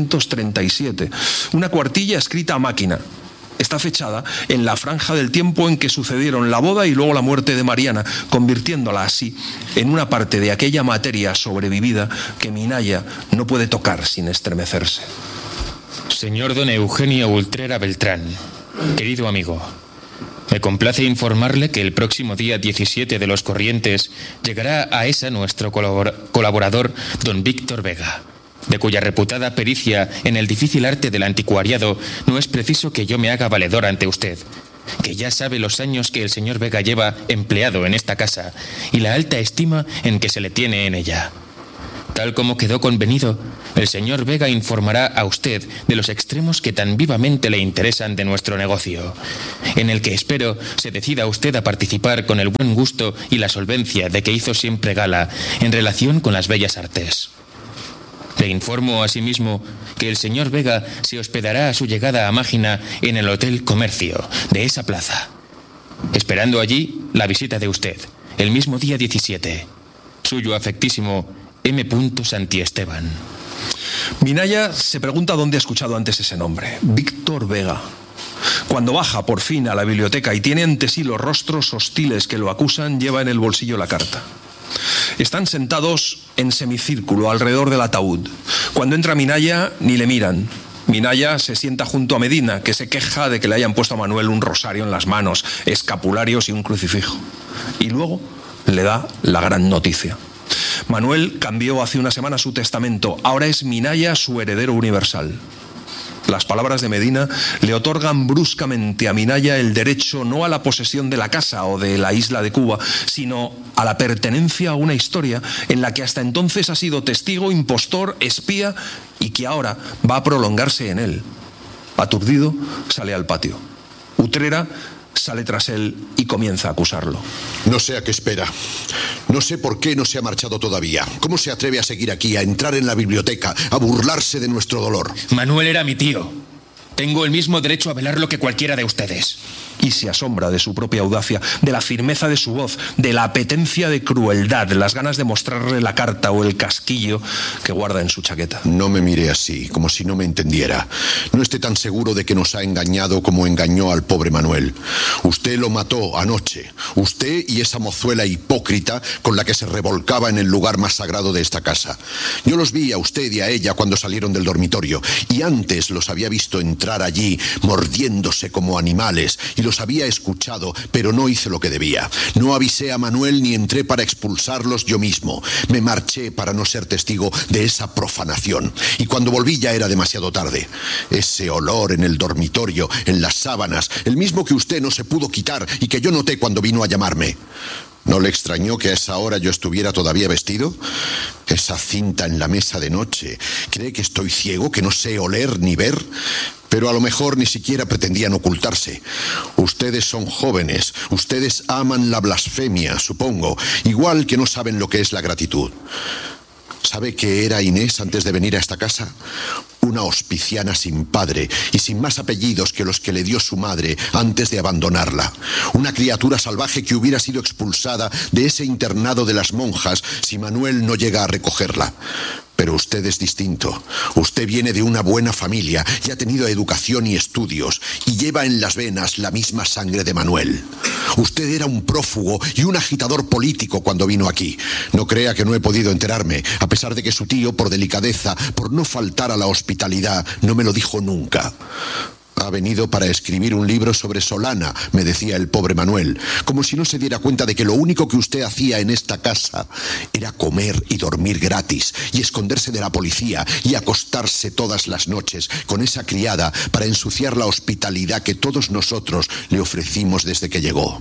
1937. Una cuartilla escrita a máquina. Está fechada en la franja del tiempo en que sucedieron la boda y luego la muerte de Mariana, convirtiéndola así en una parte de aquella materia sobrevivida que Minaya no puede tocar sin estremecerse. Señor don Eugenio Ultrera Beltrán, querido amigo, me complace informarle que el próximo día 17 de los corrientes llegará a ESA nuestro colaborador don Víctor Vega, de cuya reputada pericia en el difícil arte del anticuariado no es preciso que yo me haga valedor ante usted, que ya sabe los años que el señor Vega lleva empleado en esta casa y la alta estima en que se le tiene en ella. Tal como quedó convenido, el señor Vega informará a usted de los extremos que tan vivamente le interesan de nuestro negocio, en el que espero se decida usted a participar con el buen gusto y la solvencia de que hizo siempre gala en relación con las bellas artes. Le informo asimismo que el señor Vega se hospedará a su llegada a Mágina en el Hotel Comercio de esa plaza, esperando allí la visita de usted, el mismo día 17. Suyo afectísimo, M. Santiesteban. Minaya se pregunta dónde ha escuchado antes ese nombre. Víctor Vega. Cuando baja por fin a la biblioteca y tiene ante sí los rostros hostiles que lo acusan, lleva en el bolsillo la carta. Están sentados en semicírculo alrededor del ataúd. Cuando entra Minaya, ni le miran. Minaya se sienta junto a Medina, que se queja de que le hayan puesto a Manuel un rosario en las manos, escapularios y un crucifijo. Y luego le da la gran noticia. Manuel cambió hace una semana su testamento. Ahora es Minaya su heredero universal. Las palabras de Medina le otorgan bruscamente a Minaya el derecho no a la posesión de la casa o de la isla de Cuba, sino a la pertenencia a una historia en la que hasta entonces ha sido testigo, impostor, espía y que ahora va a prolongarse en él. Aturdido, sale al patio. Utrera sale tras él y comienza a acusarlo. No sé a qué espera. No sé por qué no se ha marchado todavía. ¿Cómo se atreve a seguir aquí, a entrar en la biblioteca, a burlarse de nuestro dolor? Manuel era mi tío. Tengo el mismo derecho a velarlo que cualquiera de ustedes. Y se asombra de su propia audacia, de la firmeza de su voz, de la apetencia de crueldad, de las ganas de mostrarle la carta o el casquillo que guarda en su chaqueta. No me mire así, como si no me entendiera. No esté tan seguro de que nos ha engañado como engañó al pobre Manuel. Usted lo mató anoche. Usted y esa mozuela hipócrita con la que se revolcaba en el lugar más sagrado de esta casa. Yo los vi a usted y a ella cuando salieron del dormitorio, y antes los había visto entrar allí mordiéndose como animales, y los había escuchado, pero no hice lo que debía. No avisé a Manuel ni entré para expulsarlos yo mismo. Me marché para no ser testigo de esa profanación. Y cuando volví ya era demasiado tarde. Ese olor en el dormitorio, en las sábanas, el mismo que usted no se pudo quitar y que yo noté cuando vino a llamarme. ¿No le extrañó que a esa hora yo estuviera todavía vestido? Esa cinta en la mesa de noche. ¿Cree que estoy ciego, que no sé oler ni ver? Pero a lo mejor ni siquiera pretendían ocultarse. Ustedes son jóvenes, ustedes aman la blasfemia, supongo, igual que no saben lo que es la gratitud. ¿Sabe qué era Inés antes de venir a esta casa? Una hospiciana sin padre y sin más apellidos que los que le dio su madre antes de abandonarla. Una criatura salvaje que hubiera sido expulsada de ese internado de las monjas si Manuel no llega a recogerla. Pero usted es distinto. Usted viene de una buena familia y ha tenido educación y estudios y lleva en las venas la misma sangre de Manuel. Usted era un prófugo y un agitador político cuando vino aquí. No crea que no he podido enterarme, a pesar de que su tío, por delicadeza, por no faltar a la hospitalidad, no me lo dijo nunca. Ha venido para escribir un libro sobre Solana, me decía el pobre Manuel, como si no se diera cuenta de que lo único que usted hacía en esta casa era comer y dormir gratis y esconderse de la policía y acostarse todas las noches con esa criada para ensuciar la hospitalidad que todos nosotros le ofrecimos desde que llegó.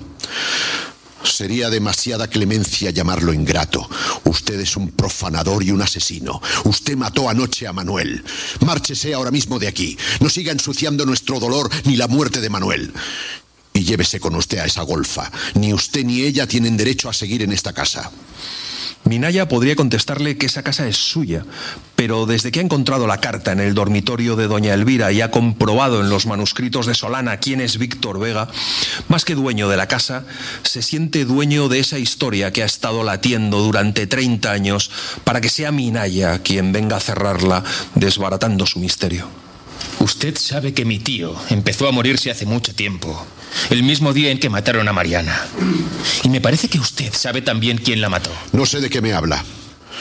Sería demasiada clemencia llamarlo ingrato. Usted es un profanador y un asesino. Usted mató anoche a Manuel. Márchese ahora mismo de aquí. No siga ensuciando nuestro dolor ni la muerte de Manuel. Y llévese con usted a esa golfa. Ni usted ni ella tienen derecho a seguir en esta casa. Minaya podría contestarle que esa casa es suya, pero desde que ha encontrado la carta en el dormitorio de doña Elvira y ha comprobado en los manuscritos de Solana quién es Víctor Vega, más que dueño de la casa, se siente dueño de esa historia que ha estado latiendo durante 30 años para que sea Minaya quien venga a cerrarla, desbaratando su misterio. Usted sabe que mi tío empezó a morirse hace mucho tiempo, el mismo día en que mataron a Mariana. Y me parece que usted sabe también quién la mató. No sé de qué me habla.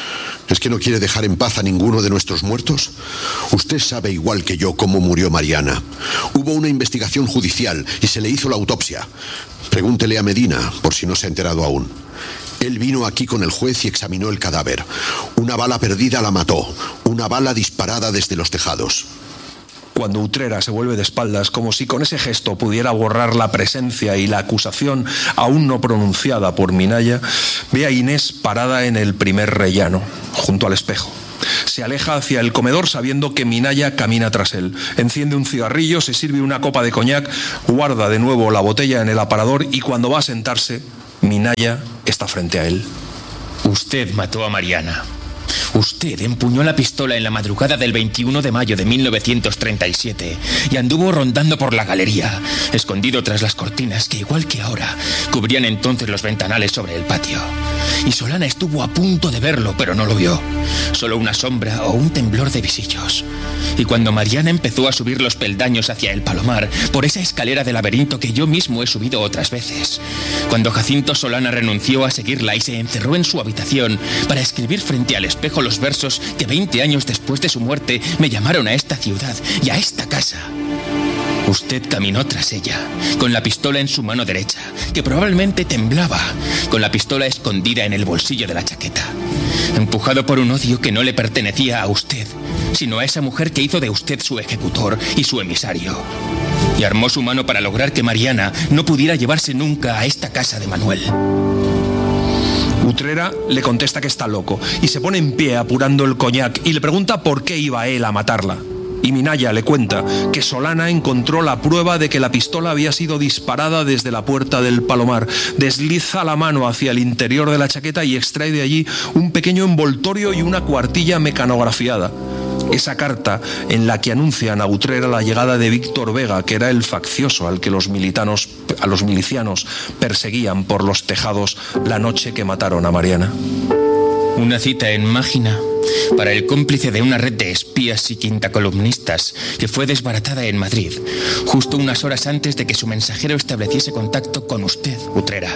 ¿Es que no quiere dejar en paz a ninguno de nuestros muertos? Usted sabe igual que yo cómo murió Mariana. Hubo una investigación judicial y se le hizo la autopsia. Pregúntele a Medina, por si no se ha enterado aún. Él vino aquí con el juez y examinó el cadáver. Una bala perdida la mató. Una bala disparada desde los tejados. Cuando Utrera se vuelve de espaldas, como si con ese gesto pudiera borrar la presencia y la acusación aún no pronunciada por Minaya, ve a Inés parada en el primer rellano, junto al espejo. Se aleja hacia el comedor sabiendo que Minaya camina tras él. Enciende un cigarrillo, se sirve una copa de coñac, guarda de nuevo la botella en el aparador y cuando va a sentarse, Minaya está frente a él. Usted mató a Mariana. Usted empuñó la pistola en la madrugada del 21 de mayo de 1937 y anduvo rondando por la galería, escondido tras las cortinas que, igual que ahora, cubrían entonces los ventanales sobre el patio. Y Solana estuvo a punto de verlo, pero no lo vio. Solo una sombra o un temblor de visillos. Y cuando Mariana empezó a subir los peldaños hacia el Palomar, por esa escalera de laberinto que yo mismo he subido otras veces, cuando Jacinto Solana renunció a seguirla y se encerró en su habitación para escribir frente al espejo los versos que 20 años después de su muerte me llamaron a esta ciudad y a esta casa, usted caminó tras ella, con la pistola en su mano derecha, que probablemente temblaba, con la pistola escondida en el bolsillo de la chaqueta, empujado por un odio que no le pertenecía a usted, sino a esa mujer que hizo de usted su ejecutor y su emisario. Y armó su mano para lograr que Mariana no pudiera llevarse nunca a esta casa de Manuel. Utrera le contesta que está loco y se pone en pie apurando el coñac y le pregunta por qué iba él a matarla. Y Minaya le cuenta que Solana encontró la prueba de que la pistola había sido disparada desde la puerta del Palomar. Desliza la mano hacia el interior de la chaqueta y extrae de allí un pequeño envoltorio y una cuartilla mecanografiada. Esa carta en la que anuncian a Utrera la llegada de Víctor Vega, que era el faccioso al que a los milicianos perseguían por los tejados la noche que mataron a Mariana. Una cita en Mágina para el cómplice de una red de espías y quintacolumnistas que fue desbaratada en Madrid, justo unas horas antes de que su mensajero estableciese contacto con usted, Utrera.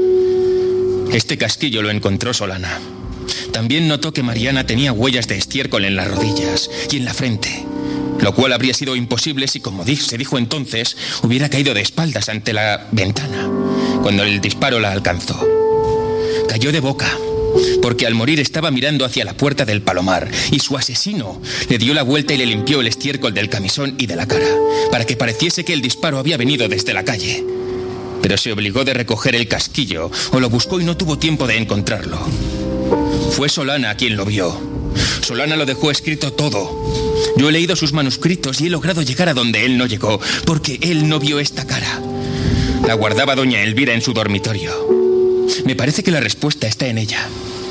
Este casquillo lo encontró Solana. También notó que Mariana tenía huellas de estiércol en las rodillas y en la frente, lo cual habría sido imposible si, como se dijo entonces, hubiera caído de espaldas ante la ventana cuando el disparo la alcanzó. Cayó de boca, porque al morir estaba mirando hacia la puerta del Palomar y su asesino le dio la vuelta y le limpió el estiércol del camisón y de la cara, para que pareciese que el disparo había venido desde la calle. Pero se obligó de recoger el casquillo o lo buscó y no tuvo tiempo de encontrarlo. Fue Solana quien lo vio. Solana lo dejó escrito todo. Yo he leído sus manuscritos y he logrado llegar a donde él no llegó, porque él no vio esta cara. La guardaba doña Elvira en su dormitorio. Me parece que la respuesta está en ella.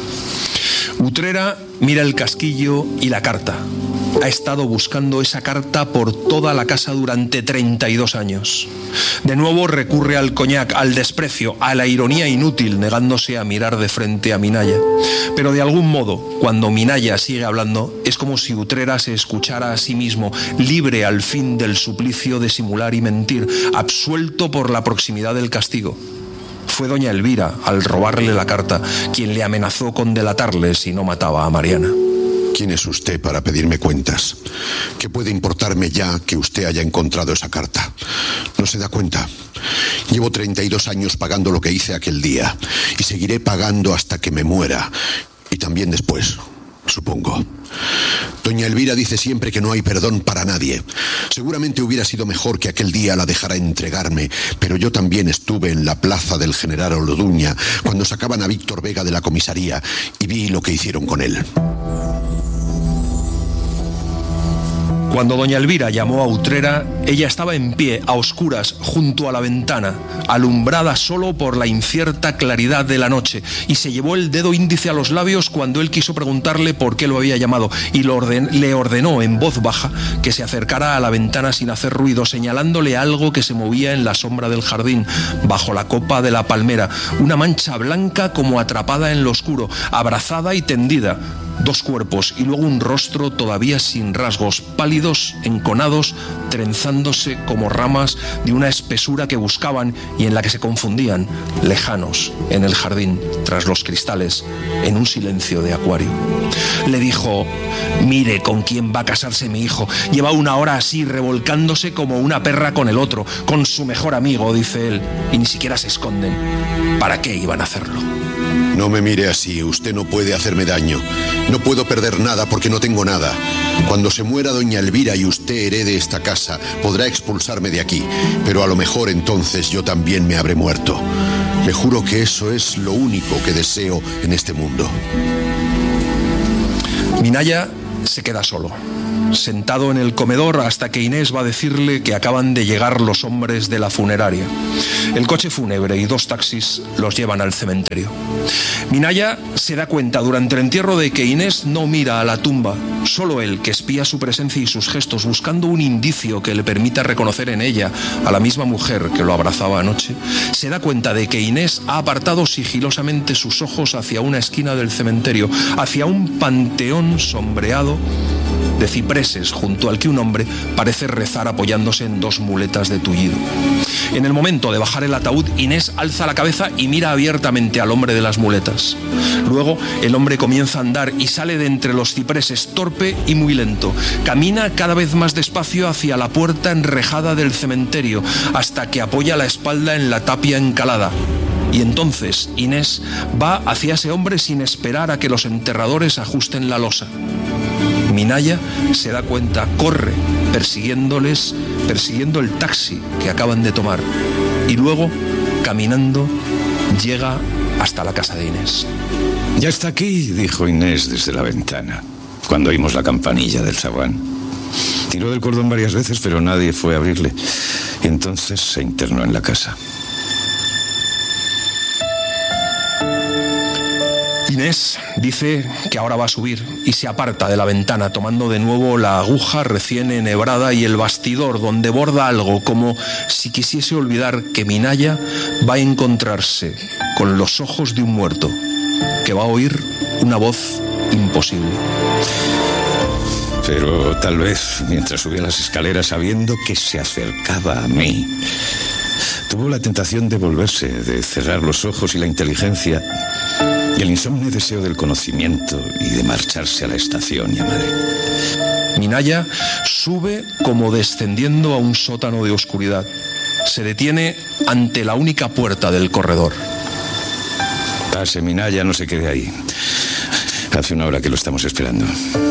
Utrera mira el casquillo y la carta. Ha estado buscando esa carta por toda la casa durante 32 años. De nuevo recurre al coñac, al desprecio, a la ironía inútil, negándose a mirar de frente a Minaya. Pero de algún modo, cuando Minaya sigue hablando, es como si Utrera se escuchara a sí mismo, libre al fin del suplicio de simular y mentir, absuelto por la proximidad del castigo. Fue doña Elvira, al robarle la carta, quien le amenazó con delatarle si no mataba a Mariana. ¿Quién es usted para pedirme cuentas? ¿Qué puede importarme ya que usted haya encontrado esa carta? ¿No se da cuenta? Llevo 32 años pagando lo que hice aquel día y seguiré pagando hasta que me muera y también después, supongo. Doña Elvira dice siempre que no hay perdón para nadie. Seguramente hubiera sido mejor que aquel día la dejara entregarme, pero yo también estuve en la plaza del General Orduña cuando sacaban a Víctor Vega de la comisaría y vi lo que hicieron con él. Cuando doña Elvira llamó a Utrera, ella estaba en pie, a oscuras, junto a la ventana, alumbrada solo por la incierta claridad de la noche, y se llevó el dedo índice a los labios cuando él quiso preguntarle por qué lo había llamado, y le ordenó en voz baja que se acercara a la ventana sin hacer ruido, señalándole algo que se movía en la sombra del jardín, bajo la copa de la palmera, una mancha blanca como atrapada en lo oscuro, abrazada y tendida, 2 cuerpos y luego un rostro todavía sin rasgos, pálidos, enconados, trenzándose como ramas de una espesura que buscaban y en la que se confundían, lejanos, en el jardín, tras los cristales, en un silencio de acuario. Le dijo: mire con quién va a casarse mi hijo. Lleva 1 hora así, revolcándose como una perra con el otro, con su mejor amigo, dice él, y ni siquiera se esconden. ¿Para qué iban a hacerlo? No me mire así, usted no puede hacerme daño. No puedo perder nada porque no tengo nada. Cuando se muera doña Elvira y usted herede esta casa, podrá expulsarme de aquí, pero a lo mejor entonces yo también me habré muerto. Le juro que eso es lo único que deseo en este mundo. Minaya se queda solo, sentado en el comedor hasta que Inés va a decirle que acaban de llegar los hombres de la funeraria. El coche fúnebre y 2 taxis los llevan al cementerio. Minaya se da cuenta durante el entierro de que Inés no mira a la tumba, solo él, que espía su presencia y sus gestos buscando un indicio que le permita reconocer en ella a la misma mujer que lo abrazaba anoche, se da cuenta de que Inés ha apartado sigilosamente sus ojos hacia una esquina del cementerio, hacia un panteón sombreado de cipreses junto al que un hombre parece rezar apoyándose en 2 muletas de tullido. En el momento de bajar el ataúd, Inés alza la cabeza y mira abiertamente al hombre de las muletas. Luego el hombre comienza a andar y sale de entre los cipreses, torpe y muy lento. Camina cada vez más despacio hacia la puerta enrejada del cementerio, hasta que apoya la espalda en la tapia encalada. Y entonces Inés va hacia ese hombre sin esperar a que los enterradores ajusten la losa. Minaya se da cuenta, corre persiguiendo el taxi que acaban de tomar, y luego, caminando, llega hasta la casa de Inés. Ya está aquí, dijo Inés desde la ventana, cuando oímos la campanilla del zaguán. Tiró del cordón varias veces, pero nadie fue a abrirle, y entonces se internó en la casa. Inés dice que ahora va a subir y se aparta de la ventana, tomando de nuevo la aguja recién enhebrada y el bastidor, donde borda algo, como si quisiese olvidar que Minaya va a encontrarse con los ojos de un muerto, que va a oír una voz imposible. Pero tal vez, mientras subía las escaleras sabiendo que se acercaba a mí, tuvo la tentación de volverse, de cerrar los ojos y la inteligencia y el insomne deseo del conocimiento y de marcharse a la estación y a Madrid. Minaya sube como descendiendo a un sótano de oscuridad. Se detiene ante la única puerta del corredor. Pase, Minaya, no se quede ahí. Hace 1 hora que lo estamos esperando.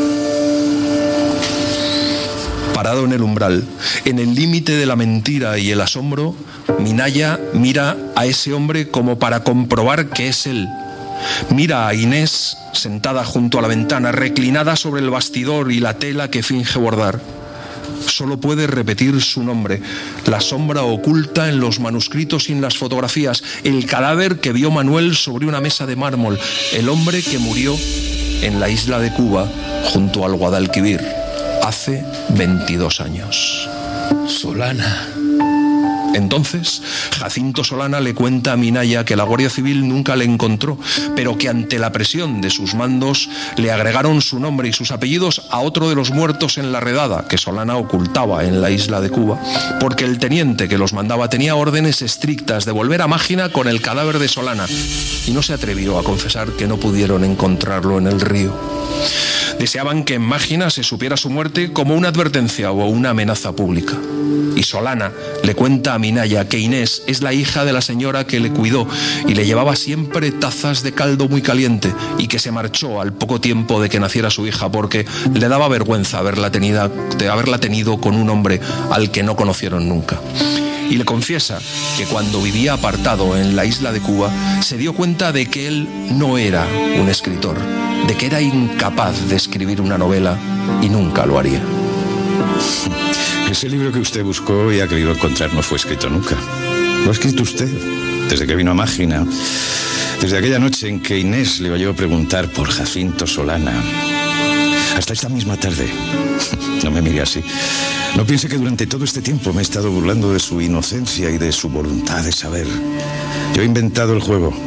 Parado en el umbral, en el límite de la mentira y el asombro, Minaya mira a ese hombre como para comprobar que es él. Mira a Inés sentada junto a la ventana, reclinada sobre el bastidor y la tela que finge bordar. Solo puede repetir su nombre, la sombra oculta en los manuscritos y en las fotografías, el cadáver que vio Manuel sobre una mesa de mármol, el hombre que murió en la isla de Cuba junto al Guadalquivir hace 22 años. Solana. Entonces, Jacinto Solana le cuenta a Minaya que la Guardia Civil nunca le encontró, pero que ante la presión de sus mandos le agregaron su nombre y sus apellidos a otro de los muertos en la redada que Solana ocultaba en la isla de Cuba, porque el teniente que los mandaba tenía órdenes estrictas de volver a Mágina con el cadáver de Solana, y no se atrevió a confesar que no pudieron encontrarlo en el río. Deseaban que en Mágina se supiera su muerte como una advertencia o una amenaza pública. Y Solana le cuenta a Minaya que Inés es la hija de la señora que le cuidó y le llevaba siempre tazas de caldo muy caliente, y que se marchó al poco tiempo de que naciera su hija porque le daba vergüenza haberla tenido con un hombre al que no conocieron nunca. Y le confiesa que cuando vivía apartado en la isla de Cuba se dio cuenta de que él no era un escritor, de que era incapaz de escribir una novela y nunca lo haría. Ese libro que usted buscó y ha querido encontrar no fue escrito nunca. Lo ha escrito usted, desde que vino a Mágina, desde aquella noche en que Inés le oyó preguntar por Jacinto Solana, hasta esta misma tarde. No me mire así. No piense que durante todo este tiempo me he estado burlando de su inocencia y de su voluntad de saber. Yo he inventado el juego,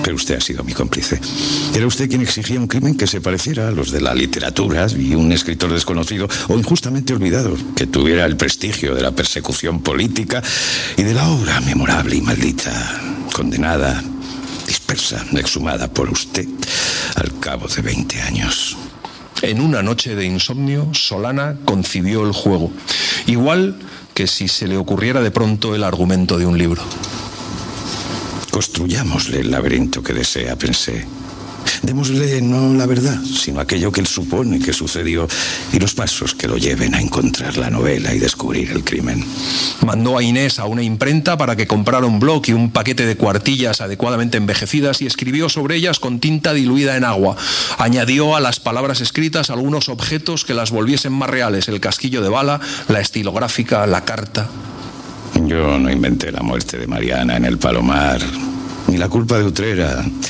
Pero usted ha sido mi cómplice. Era usted quien exigía un crimen que se pareciera a los de la literatura y un escritor desconocido o injustamente olvidado, que tuviera el prestigio de la persecución política y de la obra memorable y maldita, condenada, dispersa, exhumada por usted al cabo de 20 años. En una noche de insomnio, Solana concibió el juego, igual que si se le ocurriera de pronto el argumento de un libro. Construyámosle el laberinto que desea, pensé. Démosle no la verdad, sino aquello que él supone que sucedió y los pasos que lo lleven a encontrar la novela y descubrir el crimen. Mandó a Inés a una imprenta para que comprara un bloc y un paquete de cuartillas adecuadamente envejecidas y escribió sobre ellas con tinta diluida en agua. Añadió a las palabras escritas algunos objetos que las volviesen más reales: el casquillo de bala, la estilográfica, la carta. Yo no inventé la muerte de Mariana en el Palomar, ni la culpa de Utrera.